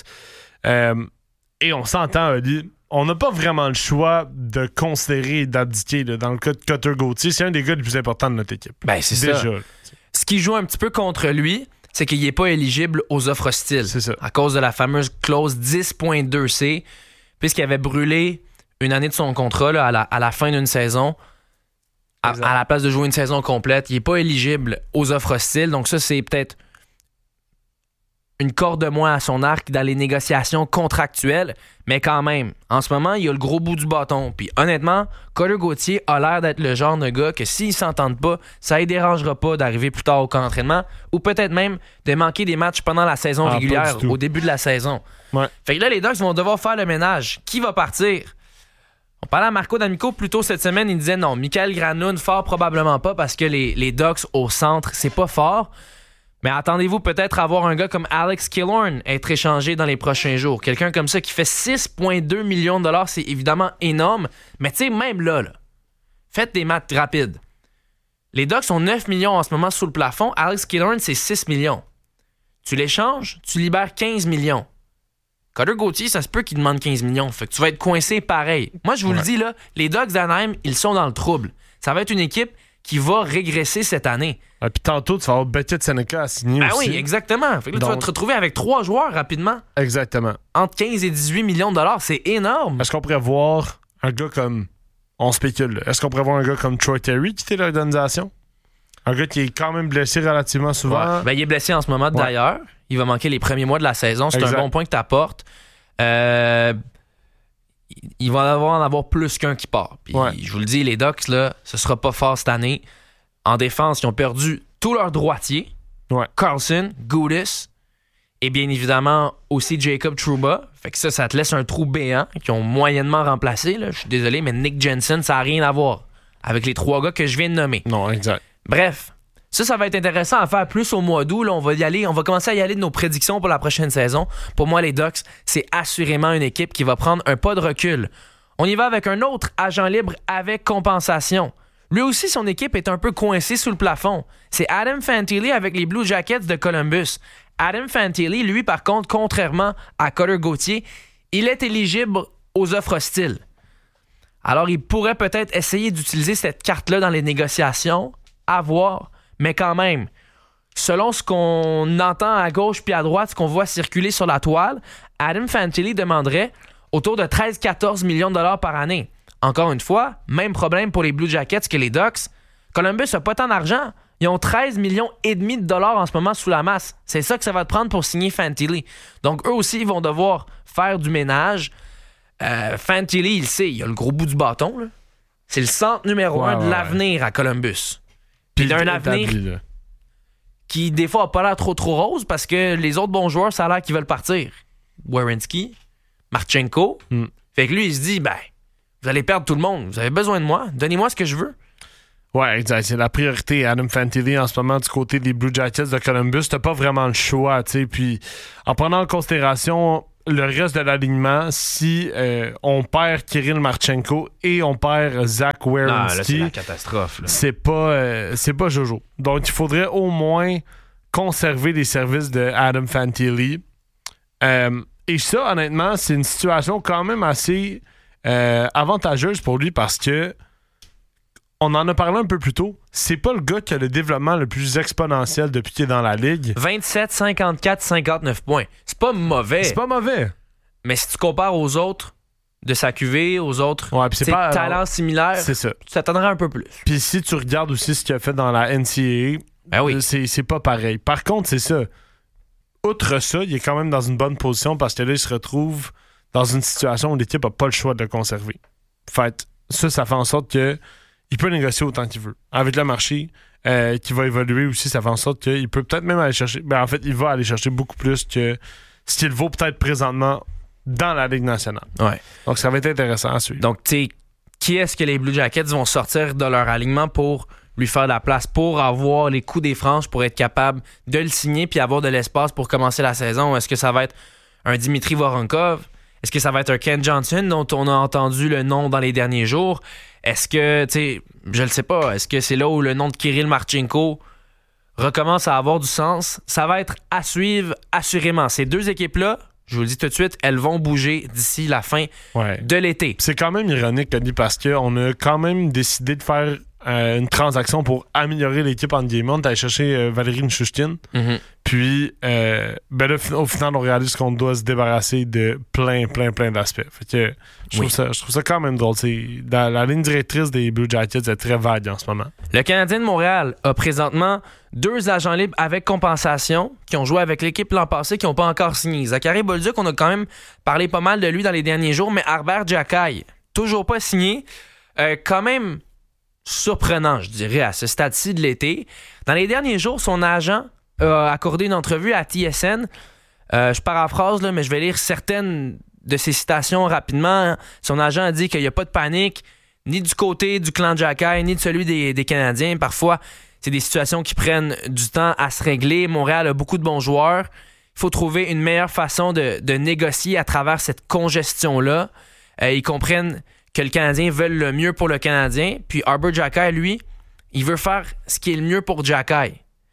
Et on s'entend, Ali, on n'a pas vraiment le choix de considérer et d'abdiquer dans le cas de Cutter Gauthier. C'est un des gars les plus importants de notre équipe. C'est déjà ça. Ce qui joue un petit peu contre lui, c'est qu'il n'est pas éligible aux offres hostiles. C'est ça. À cause de la fameuse clause 10.2C, puisqu'il avait brûlé une année de son contrat là, à la fin d'une saison. À la place de jouer une saison complète, il n'est pas éligible aux offres hostiles. Donc ça, c'est peut-être une corde de moins à son arc dans les négociations contractuelles. Mais quand même, en ce moment, il a le gros bout du bâton. Puis honnêtement, Cutter Gauthier a l'air d'être le genre de gars que s'ils ne s'entendent pas, ça ne dérangera pas d'arriver plus tard au camp d'entraînement ou peut-être même de manquer des matchs pendant la saison régulière, au début de la saison. Ouais. Fait que là, les Ducks vont devoir faire le ménage. Qui va partir? On parlait à Marco D'Amico plus tôt cette semaine, il disait non, Michael Granlund, fort probablement pas parce que les Ducks au centre, c'est pas fort. Mais attendez-vous peut-être à voir un gars comme Alex Killorn être échangé dans les prochains jours. Quelqu'un comme ça qui fait 6,2 millions de dollars, c'est évidemment énorme. Mais tu sais, même là, faites des maths rapides. Les Ducks ont 9 millions en ce moment sous le plafond. Alex Killorn, c'est 6 millions. Tu l'échanges, tu libères 15 millions. Cutter Gauthier, ça se peut qu'il demande 15 millions. Fait que tu vas être coincé pareil. Moi, je vous le dis, là, les Ducks d'Anaheim, ils sont dans le trouble. Ça va être une équipe qui va régresser cette année. Puis tantôt, tu vas avoir Beckett Seneca à signer aussi. Oui, exactement. Fait que là, tu vas te retrouver avec 3 joueurs rapidement. Exactement. Entre 15 et 18 millions de dollars, c'est énorme. Est-ce qu'on pourrait voir un gars comme... On spécule. Est-ce qu'on pourrait voir un gars comme Troy Terry quitter l'organisation? Un gars qui est quand même blessé relativement souvent. Ouais. Il est blessé en ce moment, d'ailleurs. Il va manquer les premiers mois de la saison. C'est un bon point que tu apportes. Il va en avoir plus qu'un qui part. Puis je vous le dis, les Ducks, là, ce sera pas fort cette année. En défense, ils ont perdu tous leurs droitiers. Carlson, Gudis et bien évidemment aussi Jacob Trouba. Fait que ça te laisse un trou béant qu'ils ont moyennement remplacé. Là. Je suis désolé, mais Nick Jensen, ça n'a rien à voir avec les 3 gars que je viens de nommer. Non, exact. Bref, ça va être intéressant à faire plus au mois d'août. Là, on va commencer à y aller de nos prédictions pour la prochaine saison. Pour moi, les Ducks, c'est assurément une équipe qui va prendre un pas de recul. On y va avec un autre agent libre avec compensation. Lui aussi, son équipe est un peu coincée sous le plafond. C'est Adam Fantilli avec les Blue Jackets de Columbus. Adam Fantilli, lui, par contre, contrairement à Cutter Gauthier, il est éligible aux offres hostiles. Alors, il pourrait peut-être essayer d'utiliser cette carte-là dans les négociations, à voir. Mais quand même, selon ce qu'on entend à gauche puis à droite, ce qu'on voit circuler sur la toile, Adam Fantilli demanderait autour de 13-14 millions de dollars par année. Encore une fois, même problème pour les Blue Jackets que les Ducks. Columbus n'a pas tant d'argent. Ils ont 13,5 millions de dollars en ce moment sous la masse. C'est ça que ça va te prendre pour signer Fantilli. Donc, eux aussi, ils vont devoir faire du ménage. Fantilli, il sait, il a le gros bout du bâton. Là. C'est le centre numéro 1 de l'avenir à Columbus. Puis d'un avenir qui, des fois, n'a pas l'air trop rose parce que les autres bons joueurs, ça a l'air qu'ils veulent partir. Werenski, Marchenko. Fait que lui, il se dit, vous allez perdre tout le monde. Vous avez besoin de moi. Donnez-moi ce que je veux. Ouais, exact. C'est la priorité, Adam Fantilli, en ce moment, du côté des Blue Jackets de Columbus. T'as pas vraiment le choix, tu sais. Puis, en prenant en considération le reste de l'alignement si on perd Kirill Marchenko et on perd Zach Werenski. Non, là, c'est la catastrophe. Là. C'est pas Jojo. Donc, il faudrait au moins conserver les services de Adam Fantilli. Et ça, honnêtement, c'est une situation quand même assez avantageuse pour lui parce que on en a parlé un peu plus tôt. C'est pas le gars qui a le développement le plus exponentiel depuis qu'il est dans la ligue. 27, 54, 59 points. C'est pas mauvais. C'est pas mauvais. Mais si tu compares aux autres de sa QV, aux autres talents similaires, c'est ça. Tu t'attendrais un peu plus. Puis si tu regardes aussi ce qu'il a fait dans la NCAA, ben oui. c'est pas pareil. Par contre, c'est ça. Outre ça, il est quand même dans une bonne position parce que là, il se retrouve dans une situation où l'équipe n'a pas le choix de le conserver. Fait ça fait en sorte que il peut négocier autant qu'il veut. Avec le marché qui va évoluer aussi, ça fait en sorte qu'il peut peut-être même aller chercher... Ben, en fait, il va aller chercher beaucoup plus que ce qu'il vaut peut-être présentement dans la Ligue nationale. Ouais. Donc, ça va être intéressant à suivre. Donc, tu sais, qui est-ce que les Blue Jackets vont sortir de leur alignement pour lui faire de la place, pour avoir les coups des franges, pour être capable de le signer puis avoir de l'espace pour commencer la saison? Est-ce que ça va être un Dimitri Voronkov? Est-ce que ça va être un Ken Johnson dont on a entendu le nom dans les derniers jours? Est-ce que, tu sais, je le sais pas, est-ce que c'est là où le nom de Kirill Marchenko recommence à avoir du sens? Ça va être à suivre assurément. Ces deux équipes-là, je vous le dis tout de suite, elles vont bouger d'ici la fin de l'été. C'est quand même ironique, Cody, parce qu'on a quand même décidé de faire une transaction pour améliorer l'équipe en game. On est allé chercher Valérie Nichushkin. Mm-hmm. Puis, là, au final, on réalise qu'on doit se débarrasser de plein d'aspects. Fait que je trouve ça quand même drôle. La ligne directrice des Blue Jackets est très vague en ce moment. Le Canadien de Montréal a présentement 2 agents libres avec compensation qui ont joué avec l'équipe l'an passé, qui n'ont pas encore signé. Zachary Bolduc, on a quand même parlé pas mal de lui dans les derniers jours, mais Arber Xhekaj, toujours pas signé. Quand même surprenant, je dirais, à ce stade-ci de l'été. Dans les derniers jours, son agent a accordé une entrevue à TSN. Je paraphrase, là, mais je vais lire certaines de ses citations rapidement. Son agent a dit qu'il n'y a pas de panique, ni du côté du clan Xhekaj, ni de celui des Canadiens. Parfois, c'est des situations qui prennent du temps à se régler. Montréal a beaucoup de bons joueurs. Il faut trouver une meilleure façon de négocier à travers cette congestion-là. Ils comprennent que le Canadien veut le mieux pour le Canadien. Puis Arber Xhekaj, lui, il veut faire ce qui est le mieux pour Xhekaj.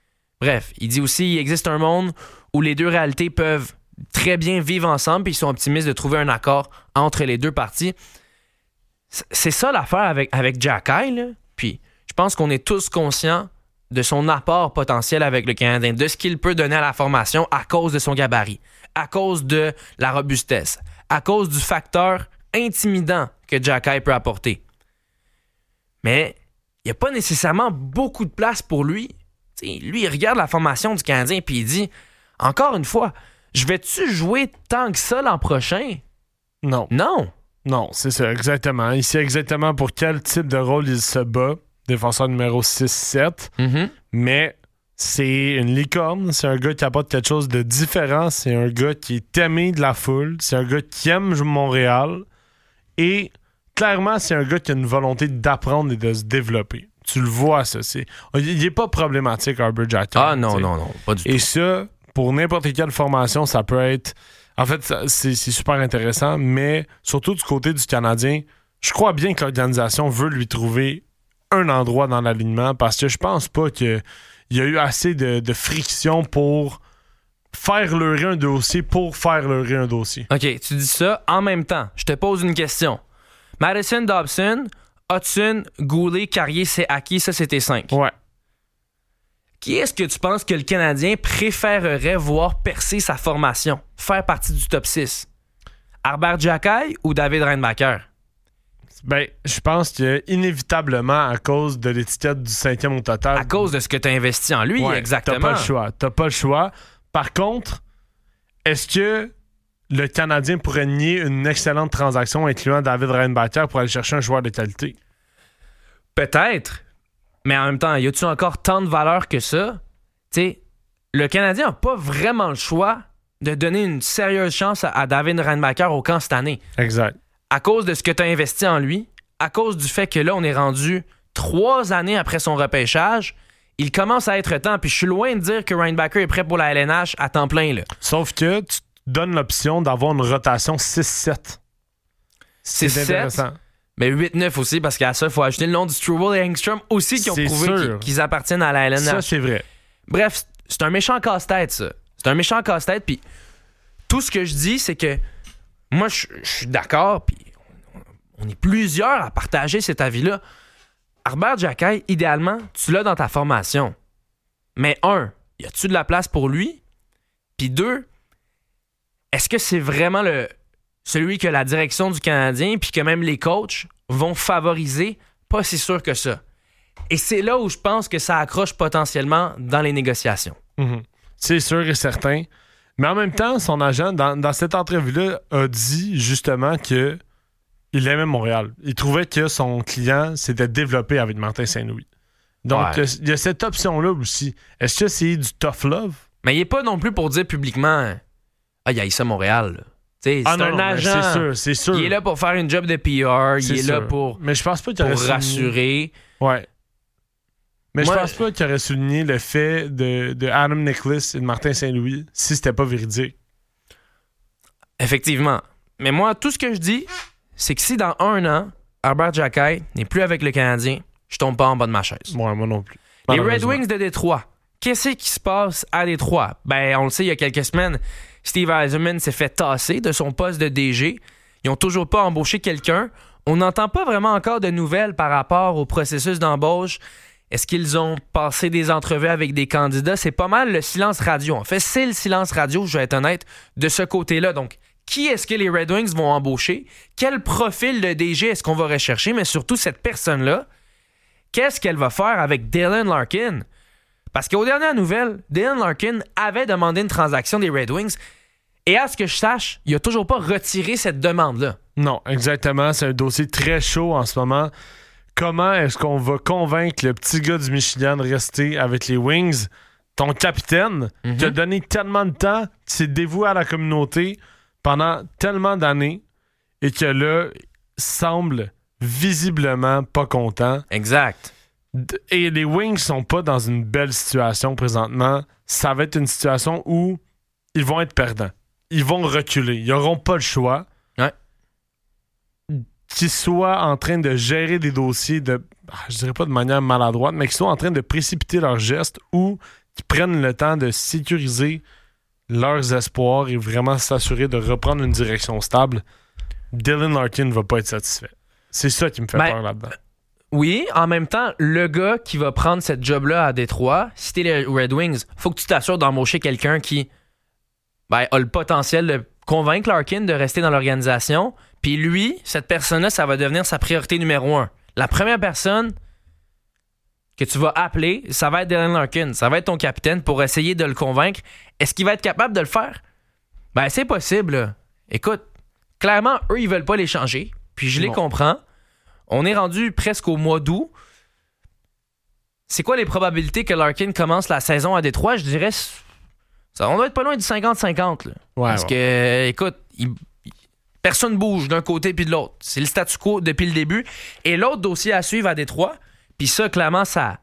Bref, il dit aussi qu'il existe un monde où les deux réalités peuvent très bien vivre ensemble, puis ils sont optimistes de trouver un accord entre les deux parties. C'est ça l'affaire avec Xhekaj, là. Puis je pense qu'on est tous conscients de son apport potentiel avec le Canadien, de ce qu'il peut donner à la formation à cause de son gabarit, à cause de la robustesse, à cause du facteur intimidant que Xhekaj peut apporter. Mais il n'y a pas nécessairement beaucoup de place pour lui. T'sais, lui, il regarde la formation du Canadien et il dit, encore une fois, je vais-tu jouer tant que ça l'an prochain? Non. Non, c'est ça, exactement. Il sait exactement pour quel type de rôle il se bat. Défenseur numéro 6-7. Mm-hmm. Mais c'est une licorne. C'est un gars qui apporte quelque chose de différent. C'est un gars qui est aimé de la foule. C'est un gars qui aime Montréal. Et clairement, c'est un gars qui a une volonté d'apprendre et de se développer. Tu le vois, ça. Il n'est pas problématique, Arber Xhekaj. Ah non, pas du tout. Et ça, pour n'importe quelle formation, ça peut être... En fait, c'est super intéressant, mais surtout du côté du Canadien, je crois bien que l'organisation veut lui trouver un endroit dans l'alignement parce que je pense pas qu'il y a eu assez de friction pour faire leurrer un dossier pour faire leurrer un dossier. OK, tu dis ça en même temps. Je te pose une question. Madison, Dobson, Hudson, Goulet, Carrier, c'est acquis. Ça, c'était 5. Ouais. Qui est-ce que tu penses que le Canadien préférerait voir percer sa formation, faire partie du top 6? Arber Xhekaj ou David Reinbacher? Ben, je pense que inévitablement, à cause de l'étiquette du 5e au total... À cause de ce que tu as investi en lui, ouais, exactement. T'as pas le choix. Par contre, est-ce que le Canadien pourrait nier une excellente transaction incluant David Reinbacher pour aller chercher un joueur de qualité? Peut-être. Mais en même temps, y a-tu encore tant de valeur que ça? Tu sais, le Canadien n'a pas vraiment le choix de donner une sérieuse chance à David Reinbacher au camp cette année. Exact. À cause de ce que tu as investi en lui, à cause du fait que là, on est rendu 3 années après son repêchage, il commence à être temps. Puis je suis loin de dire que Reinbacher est prêt pour la LNH à temps plein. Là. Sauf que donne l'option d'avoir une rotation 6-7. C'est 6-7, intéressant. mais 8-9 aussi, parce qu'à ça, il faut ajouter le nom de Struble et Engstrom aussi qui ont C'est prouvé sûr. qu'ils appartiennent à la LNH. Ça, c'est vrai. Bref, c'est un méchant casse-tête, ça. C'est un méchant casse-tête, puis tout ce que je dis, c'est que moi, je suis d'accord, puis on est plusieurs à partager cet avis-là. Herbert Jacquet, idéalement, tu l'as dans ta formation. Mais y a-tu de la place pour lui? Puis 2, est-ce que c'est vraiment celui que la direction du Canadien puis que même les coachs vont favoriser? Pas si sûr que ça. Et c'est là où je pense que ça accroche potentiellement dans les négociations. Mm-hmm. C'est sûr et certain. Mais en même temps, son agent, dans cette entrevue-là, a dit justement que il aimait Montréal. Il trouvait que son client s'était développé avec Martin Saint-Louis. Donc, il y a cette option-là aussi. Est-ce que c'est du tough love? Mais il n'est pas non plus pour dire publiquement « Ah, il y a ça Montréal. » C'est un agent. C'est sûr. Il est là pour faire une job de PR. Il est là pour, mais je pense pas qu'il pour aurait rassurer. Ouais. Mais Moi, je pense pas qu'il aurait souligné le fait de Adam Nicholas et de Martin Saint-Louis si c'était pas véridique. Effectivement. Mais moi, tout ce que je dis, c'est que si dans 1 an, Herbert Jacquet n'est plus avec le Canadien, je tombe pas en bas de ma chaise. Ouais, moi non plus. Les Red Wings de Détroit, qu'est-ce qui se passe à Détroit? Ben, on le sait, il y a quelques semaines, Steve Yzerman s'est fait tasser de son poste de DG. Ils ont toujours pas embauché quelqu'un. On n'entend pas vraiment encore de nouvelles par rapport au processus d'embauche. Est-ce qu'ils ont passé des entrevues avec des candidats? C'est pas mal le silence radio. En fait, c'est le silence radio, je vais être honnête, de ce côté-là. Donc, qui est-ce que les Red Wings vont embaucher? Quel profil de DG est-ce qu'on va rechercher? Mais surtout, cette personne-là, qu'est-ce qu'elle va faire avec Dylan Larkin? Parce qu'aux dernières nouvelles, Dylan Larkin avait demandé une transaction des Red Wings et à ce que je sache, il n'a toujours pas retiré cette demande-là. Non, exactement. C'est un dossier très chaud en ce moment. Comment est-ce qu'on va convaincre le petit gars du Michigan de rester avec les Wings? Ton capitaine qui a donné tellement de temps, qui s'est dévoué à la communauté pendant tellement d'années et que là, semble visiblement pas content. Exact. Et les Wings sont pas dans une belle situation présentement. Ça va être une situation où ils vont être perdants. Ils vont reculer. Ils n'auront pas le choix. Ouais. Qu'ils soient en train de gérer des dossiers je dirais pas de manière maladroite, mais qu'ils soient en train de précipiter leurs gestes ou qu'ils prennent le temps de sécuriser leurs espoirs et vraiment s'assurer de reprendre une direction stable. Dylan Larkin ne va pas être satisfait. C'est ça qui me fait peur là-dedans. Oui, en même temps, le gars qui va prendre cette job-là à Détroit, si t'es les Red Wings, faut que tu t'assures d'embaucher quelqu'un qui a le potentiel de convaincre Larkin de rester dans l'organisation. Puis lui, cette personne-là, ça va devenir sa priorité numéro 1. La première personne que tu vas appeler, ça va être Dylan Larkin. Ça va être ton capitaine pour essayer de le convaincre. Est-ce qu'il va être capable de le faire? Ben, c'est possible, là. Écoute, clairement, eux, ils veulent pas l'échanger. Puis je les comprends. On est rendu presque au mois d'août. C'est quoi les probabilités que Larkin commence la saison à Détroit? Je dirais, on doit être pas loin du 50-50. Là. Parce que, écoute, personne bouge d'un côté puis de l'autre. C'est le statu quo depuis le début. Et l'autre dossier à suivre à Détroit, puis ça, clairement, ça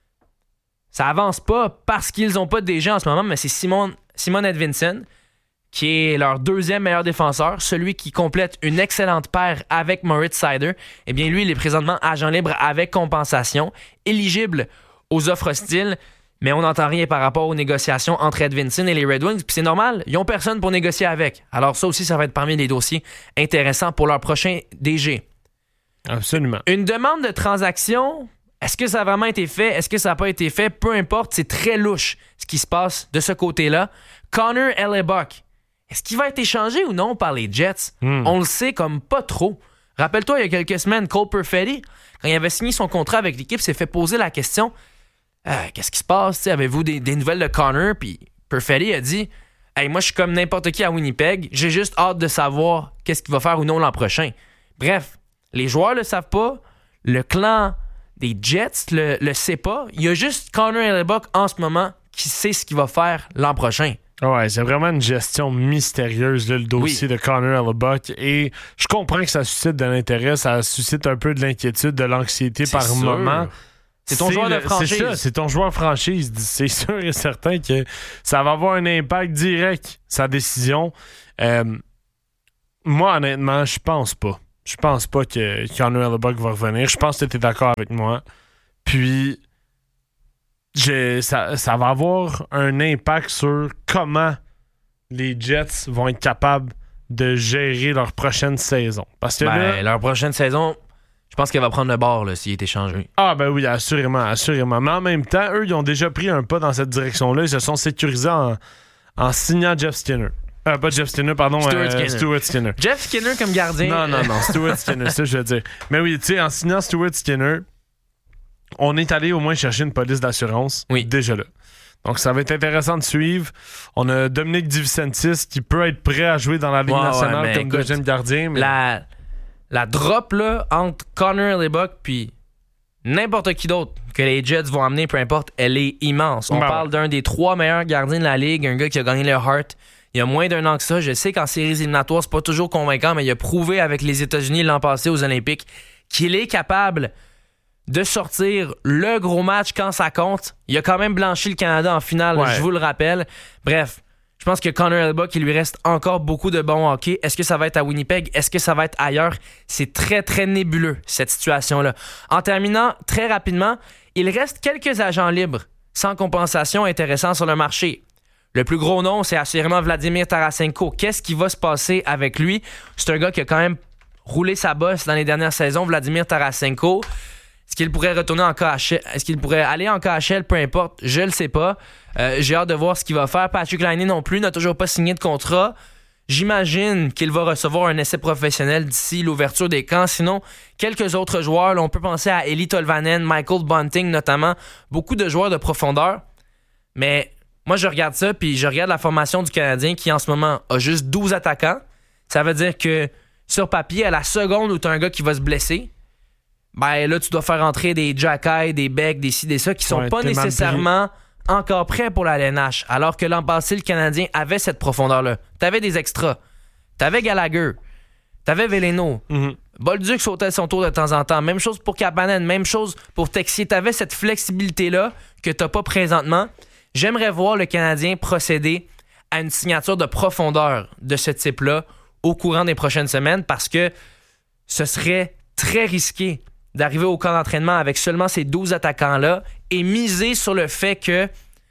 avance pas parce qu'ils ont pas de DG en ce moment, mais c'est Simon Edvinsson, qui est leur 2e meilleur défenseur, celui qui complète une excellente paire avec Moritz Seider. Eh bien, lui, il est présentement agent libre avec compensation, éligible aux offres hostiles, mais on n'entend rien par rapport aux négociations entre Edvinsson et les Red Wings, puis c'est normal, ils n'ont personne pour négocier avec. Alors ça aussi, ça va être parmi les dossiers intéressants pour leur prochain DG. Absolument. Une demande de transaction, est-ce que ça a vraiment été fait? Est-ce que ça n'a pas été fait? Peu importe, c'est très louche ce qui se passe de ce côté-là. Connor Hellebuyck, est-ce qu'il va être échangé ou non par les Jets? On le sait comme pas trop. Rappelle-toi, il y a quelques semaines, Cole Perfetti, quand il avait signé son contrat avec l'équipe, s'est fait poser la question qu'est-ce qui se passe? Avez-vous des nouvelles de Connor? Puis Perfetti a dit hey, moi, je suis comme n'importe qui à Winnipeg. J'ai juste hâte de savoir qu'est-ce qu'il va faire ou non l'an prochain. Bref, les joueurs le savent pas. Le clan des Jets le sait pas. Il y a juste Connor Hellebuyck en ce moment qui sait ce qu'il va faire l'an prochain. Ouais, c'est vraiment une gestion mystérieuse, là, le dossier de Connor Hellebuyck. Et je comprends que ça suscite de l'intérêt, ça suscite un peu de l'inquiétude, de l'anxiété par moment. C'est ton joueur de franchise. C'est ça, c'est ton joueur franchise. C'est sûr et certain que ça va avoir un impact direct, sa décision. Moi, honnêtement, je pense pas. Je pense pas que Connor Hellebuyck va revenir. Je pense que tu es d'accord avec moi. Puis, ça va avoir un impact sur comment les Jets vont être capables de gérer leur prochaine saison. Parce que là, leur prochaine saison, je pense qu'elle va prendre le bord là, s'il est échangé. Ah ben oui, assurément. Mais en même temps, eux, ils ont déjà pris un pas dans cette direction-là. Ils se sont sécurisés en signant Jeff Skinner. Pas Jeff Skinner, pardon. Stuart Skinner. Jeff Skinner comme gardien. Non, Stuart Skinner, ça je veux dire. Mais oui, tu sais, en signant Stuart Skinner, on est allé au moins chercher une police d'assurance. Oui. Déjà là. Donc, ça va être intéressant de suivre. On a Dominique DiVincentis qui peut être prêt à jouer dans la Ligue nationale comme deuxième gardien. Mais... La drop là, entre Connor Hellebuyck puis n'importe qui d'autre que les Jets vont amener, peu importe, elle est immense. On parle d'un des 3 meilleurs gardiens de la Ligue, un gars qui a gagné le Hart il y a moins d'1 an que ça. Je sais qu'en séries éliminatoires, c'est pas toujours convaincant, mais il a prouvé avec les États-Unis l'an passé aux Olympiques qu'il est capable de sortir le gros match quand ça compte. Il a quand même blanchi le Canada en finale, je vous le rappelle. Bref, je pense que Connor Hellebuyck, il lui reste encore beaucoup de bon hockey. Est-ce que ça va être à Winnipeg? Est-ce que ça va être ailleurs? C'est très, très nébuleux, cette situation-là. En terminant, très rapidement, il reste quelques agents libres sans compensation intéressants sur le marché. Le plus gros nom, c'est assurément Vladimir Tarasenko. Qu'est-ce qui va se passer avec lui? C'est un gars qui a quand même roulé sa bosse dans les dernières saisons, Vladimir Tarasenko. Est-ce qu'il pourrait retourner en KHL? Est-ce qu'il pourrait aller en KHL? Peu importe, je le sais pas. J'ai hâte de voir ce qu'il va faire. Patrick Laine non plus, n'a toujours pas signé de contrat. J'imagine qu'il va recevoir un essai professionnel d'ici l'ouverture des camps. Sinon, quelques autres joueurs, là, on peut penser à Eeli Tolvanen, Michael Bunting notamment. Beaucoup de joueurs de profondeur. Mais moi, je regarde ça, puis je regarde la formation du Canadien qui, en ce moment, a juste 12 attaquants. Ça veut dire que, sur papier, à la seconde où tu as un gars qui va se blesser, ben là, tu dois faire entrer des Jacky, des Beck, des ci, des ça, qui sont pas nécessairement encore prêts pour la LNH. Alors que l'an passé, le Canadien avait cette profondeur-là. T'avais des extras. T'avais Gallagher. T'avais Veleno. Bolduc sautait son tour de temps en temps. Même chose pour Kapanen. Même chose pour Texier. T'avais cette flexibilité-là que t'as pas présentement. J'aimerais voir le Canadien procéder à une signature de profondeur de ce type-là au courant des prochaines semaines parce que ce serait très risqué d'arriver au camp d'entraînement avec seulement ces 12 attaquants-là et miser sur le fait que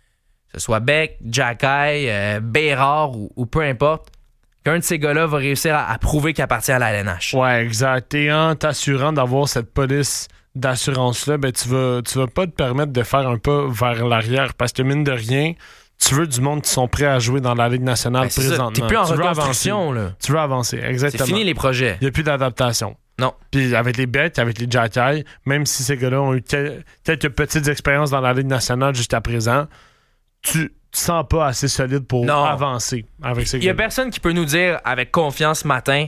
ce soit Beck, Jacky, Bérard ou peu importe, qu'un de ces gars-là va réussir à prouver qu'il appartient à la LNH. Ouais, exact. Et en t'assurant d'avoir cette police d'assurance-là, ben tu vas pas te permettre de faire un pas vers l'arrière parce que mine de rien, tu veux du monde qui sont prêts à jouer dans la Ligue nationale présentement. T'es plus en reconstruction, là. Tu veux avancer, exactement. C'est fini les projets. Il n'y a plus d'adaptation. Non. Puis avec les Beck, avec les Jacky, même si ces gars-là ont eu quelques petites expériences dans la Ligue nationale jusqu'à présent, tu te sens pas assez solide pour avancer avec ces gars-là. Il y a personne qui peut nous dire avec confiance ce matin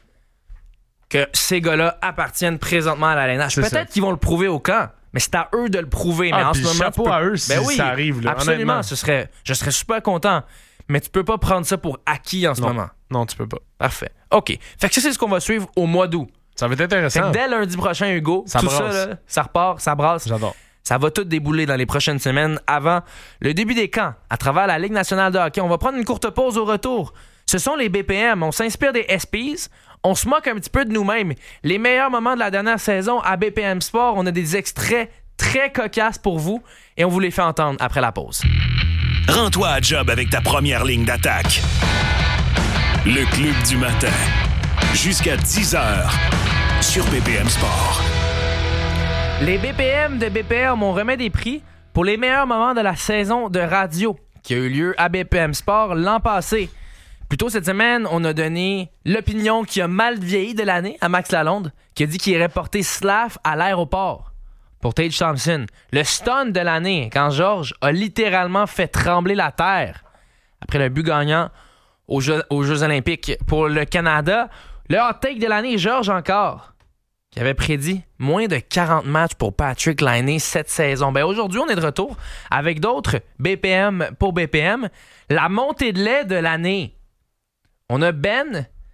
que ces gars-là appartiennent présentement à la LNH. Peut-être qu'ils vont le prouver au camp, mais c'est à eux de le prouver. Mais en ce moment, chapeau à eux si ça arrive. Là, absolument, je serais super content. Mais tu peux pas prendre ça pour acquis en ce moment. Non, tu peux pas. Parfait. OK. Fait que ça, c'est ce qu'on va suivre au mois d'août. Ça va être intéressant. Fait que dès lundi prochain, Hugo, tout ça, là, ça repart, ça brasse. J'adore. Ça va tout débouler dans les prochaines semaines avant le début des camps à travers la Ligue nationale de hockey. On va prendre une courte pause au retour. Ce sont les BPM. On s'inspire des SPs. On se moque un petit peu de nous-mêmes. Les meilleurs moments de la dernière saison à BPM Sport, on a des extraits très cocasses pour vous et on vous les fait entendre après la pause. Rends-toi à job avec ta première ligne d'attaque. Le Club du matin. Jusqu'à 10h sur BPM Sport. Les BPM de BPM, on remet des prix pour les meilleurs moments de la saison de radio qui a eu lieu à BPM Sport l'an passé. Plus tôt cette semaine, on a donné l'opinion qui a mal vieilli de l'année à Max Lalonde, qui a dit qu'il irait porter Slav à l'aéroport pour Tage Thompson. Le stun de l'année, quand Georges a littéralement fait trembler la terre après le but gagnant aux Jeux olympiques pour le Canada. Le hot take de l'année, Georges encore, qui avait prédit moins de 40 matchs pour Patrick Laine cette saison. Ben aujourd'hui, on est de retour avec d'autres BPM pour BPM. La montée de lait de l'année. On a Ben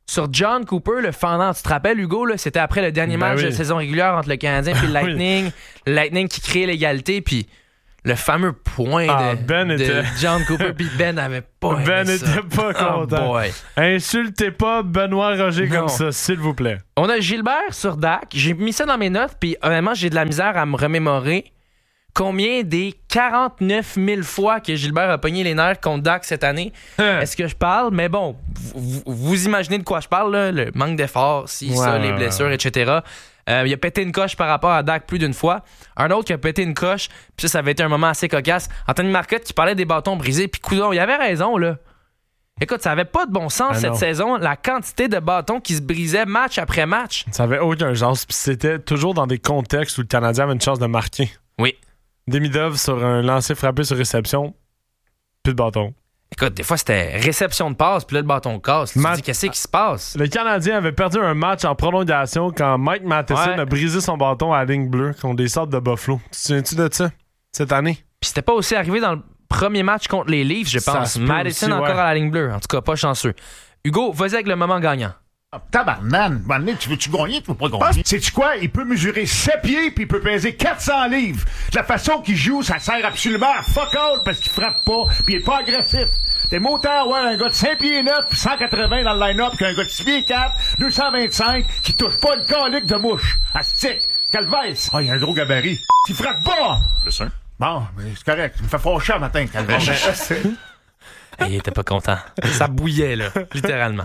sur John Cooper, le fendant. Tu te rappelles, Hugo, là, c'était après le dernier match de saison régulière entre le Canadien et le Lightning. Le Lightning qui crée l'égalité, puis le fameux point de John Cooper, puis Ben n'avait pas aimé Ben ça. n'était pas content. Boy. Insultez pas Benoît Roger Non. comme ça, s'il vous plaît. On a Gilbert sur Dak. J'ai mis ça dans mes notes, puis honnêtement, j'ai de la misère à me remémorer combien des 49 000 fois que Gilbert a pogné les nerfs contre Dak cette année. Est-ce que je parle? Mais bon, vous imaginez de quoi je parle, là? Le manque d'effort, les blessures, etc. Il a pété une coche par rapport à Dak plus d'une fois. Un autre qui a pété une coche, puis ça avait été un moment assez cocasse. Anthony Marcotte qui parlait des bâtons brisés, puis coudonc, il avait raison, là. Écoute, ça avait pas de bon sens cette saison, la quantité de bâtons qui se brisaient match après match. Ça avait aucun sens, puis c'était toujours dans des contextes où le Canadien avait une chance de marquer. Oui. Demidov sur un lancer frappé sur réception, plus de bâton. Écoute, des fois, c'était réception de passe, puis là, le bâton casse. Tu te dis, qu'est-ce qui se passe? Le Canadien avait perdu un match en prolongation quand Mike Matheson a brisé son bâton à la ligne bleue contre des Sabres de Buffalo. Tu te souviens-tu de ça, cette année? Puis c'était pas aussi arrivé dans le premier match contre les Leafs, je pense. Madison encore à la ligne bleue. En tout cas, pas chanceux. Hugo, vas-y avec le moment gagnant. Tabarnane, tu veux-tu gagner? Tu veux pas gagner? Sais-tu quoi? Il peut mesurer 7 pieds puis il peut peser 400 livres. De la façon qu'il joue, ça sert absolument à fuck all parce qu'il frappe pas puis il est pas agressif. T'es montant, ouais, un gars de 5 pieds 9 puis 180 dans le line-up qu'un gars de 6 pieds 4, 225 qui touche pas une calique de mouche. Astique. Calvès. Ah, il a un gros gabarit. Il frappe pas! Plus un. Bon, mais c'est correct. Il me fait fâcher un matin, Calvès. Il était pas content. Ça bouillait, là, littéralement.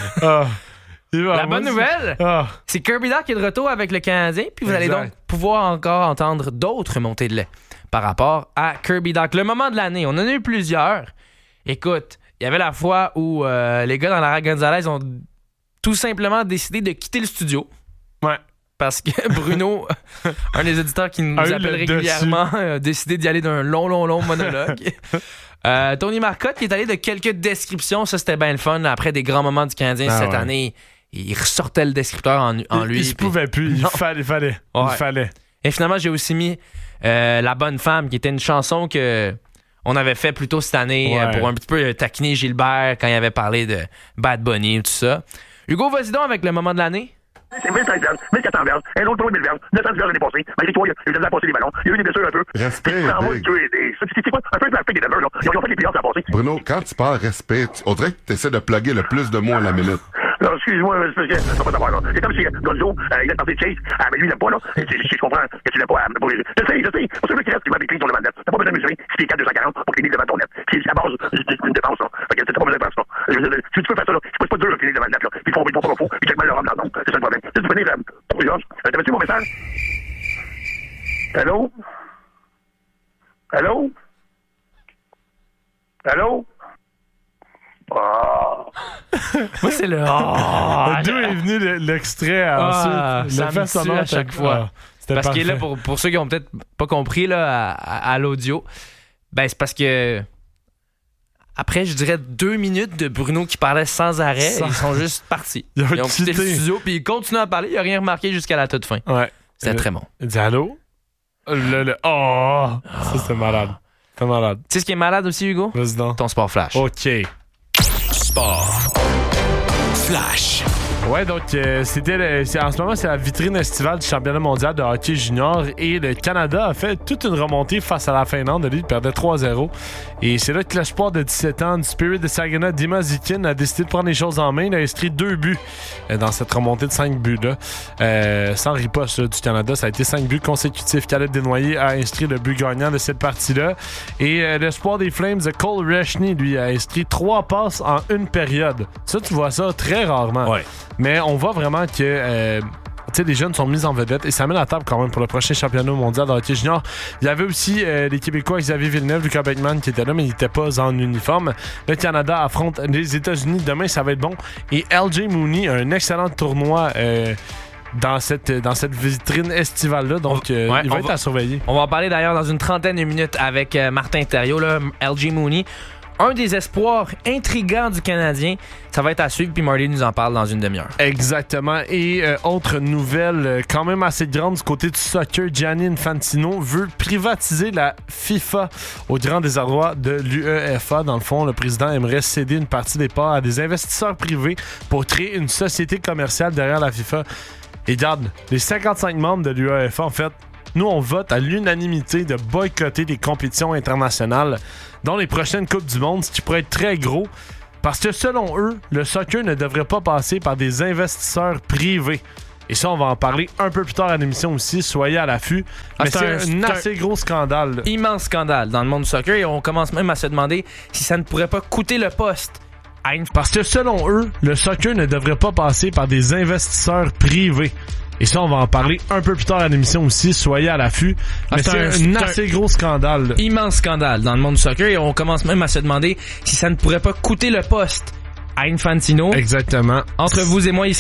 La bonne nouvelle, c'est Kirby Dach qui est de retour avec le Canadien, puis vous allez donc pouvoir encore entendre d'autres montées de lait par rapport à Kirby Dach. Le moment de l'année, on en a eu plusieurs. Écoute, il y avait la fois où les gars dans la Gonzalez ont tout simplement décidé de quitter le studio. Ouais. Parce que Bruno, un des auditeurs qui nous appelle régulièrement, a décidé d'y aller d'un long monologue. Tony Marcotte qui est allé de quelques descriptions, ça c'était bien le fun. Après des grands moments du Canadien cette année, il ressortait le descripteur en lui. Il se pouvait plus, il fallait. Et finalement, j'ai aussi mis La Bonne Femme, qui était une chanson que on avait fait plus tôt cette année pour un petit peu taquiner Gilbert quand il avait parlé de Bad Bunny et tout ça. Hugo, vas-y donc avec le moment de l'année. C'est 1500 verges, 1400 verges, un autre 3000 verges, 900 verges l'année passée. Malgré toi, il a eu de passer les ballons, il y a eu des blessures un peu. Respect, c'est quoi? Un peu de la fille des Denver, là. Ils ont fait les playoffs à passer. Bruno, quand tu parles respect, on dirait que tu essaies de plugger le plus de mots à la minute. Non, excuse-moi, c'est parce que ça va pas savoir, là. C'est comme si Gonzo, il a tenté de Chase, mais lui, il l'aime pas, là. Je comprends que tu l'aimes pas, je sais. C'est sûr qu'il reste, tu m'as écrit sur le mandat. T'as pas besoin de mesurer si t'es 4 240 pour finir devant ton net. C'est la base d'une défense, là. Fait que t'as pas besoin de faire ça. Si tu peux faire ça, là, c'est pas dur de finir devant le net, là. Puis il faut pas faux, puis check mal le rhum dans le nom. C'est ça le problème. Si tu peux venir, Georges, t'avais-tu mon message? Allô? Allô? Allô? Oh. Moi, c'est le D'où est venu l'extrait ensuite? Ça me tue à chaque fois. Parce qu'il est là, pour ceux qui ont peut-être pas compris là, à l'audio, ben c'est parce que après, je dirais 2 minutes de Bruno qui parlait sans arrêt, ils sont juste partis. Ils ont quitté le studio, puis ils continuent à parler, il n'y a rien remarqué jusqu'à la toute fin. Ouais. C'était très bon. Il dit allô? Ça, c'était malade. C'était malade. Tu sais ce qui est malade aussi, Hugo? Vas-y donc. Ton sport flash. OK. Sport flash. Ouais, donc en ce moment, c'est la vitrine estivale du championnat mondial de hockey junior et le Canada a fait toute une remontée face à la Finlande. Lui, il perdait 3-0. Et c'est là que l'espoir de 17 ans du Spirit de Saginaw, Dima Zikin, a décidé de prendre les choses en main. Il a inscrit 2 buts dans cette remontée de 5 buts-là. Sans riposte du Canada, ça a été 5 buts consécutifs. Caleb Desnoyers a inscrit le but gagnant de cette partie-là. Et l'espoir des Flames de Cole Reshney, lui, a inscrit 3 passes en une période. Ça, tu vois ça très rarement. Ouais. Mais on voit vraiment que les jeunes sont mis en vedette et ça met la table quand même pour le prochain championnat mondial de hockey junior. Il y avait aussi les Québécois Xavier Villeneuve, Lucas Beckman qui étaient là, mais ils n'étaient pas en uniforme. Le Canada affronte les États-Unis. Demain, ça va être bon. Et LJ Mooney a un excellent tournoi dans cette vitrine estivale-là. Donc, il va être à surveiller. On va en parler d'ailleurs dans une trentaine de minutes avec Martin Thériault, là, LJ Mooney. un des espoirs intrigants du Canadien. Ça va être à suivre, puis Marty nous en parle dans une demi-heure. Exactement. Et autre nouvelle quand même assez grande du côté du soccer, Gianni Infantino veut privatiser la FIFA au grand désarroi de l'UEFA. Dans le fond, le président aimerait céder une partie des parts à des investisseurs privés pour créer une société commerciale derrière la FIFA. Et regarde, les 55 membres de l'UEFA, en fait, nous, on vote à l'unanimité de boycotter les compétitions internationales, dont les prochaines Coupes du Monde, ce qui pourrait être très gros. Parce que selon eux, le soccer ne devrait pas passer par des investisseurs privés. Et ça, on va en parler un peu plus tard à l'émission aussi. Soyez à l'affût. Mais c'est un assez gros scandale. Là. Immense scandale dans le monde du soccer. Et on commence même à se demander si ça ne pourrait pas coûter le poste. Parce que selon eux, le soccer ne devrait pas passer par des investisseurs privés. Et ça, on va en parler un peu plus tard à l'émission aussi. Soyez à l'affût. Mais c'est un assez gros scandale. Là. Immense scandale dans le monde du soccer. Et on commence même à se demander si ça ne pourrait pas coûter le poste à Infantino. Exactement. Entre vous et moi,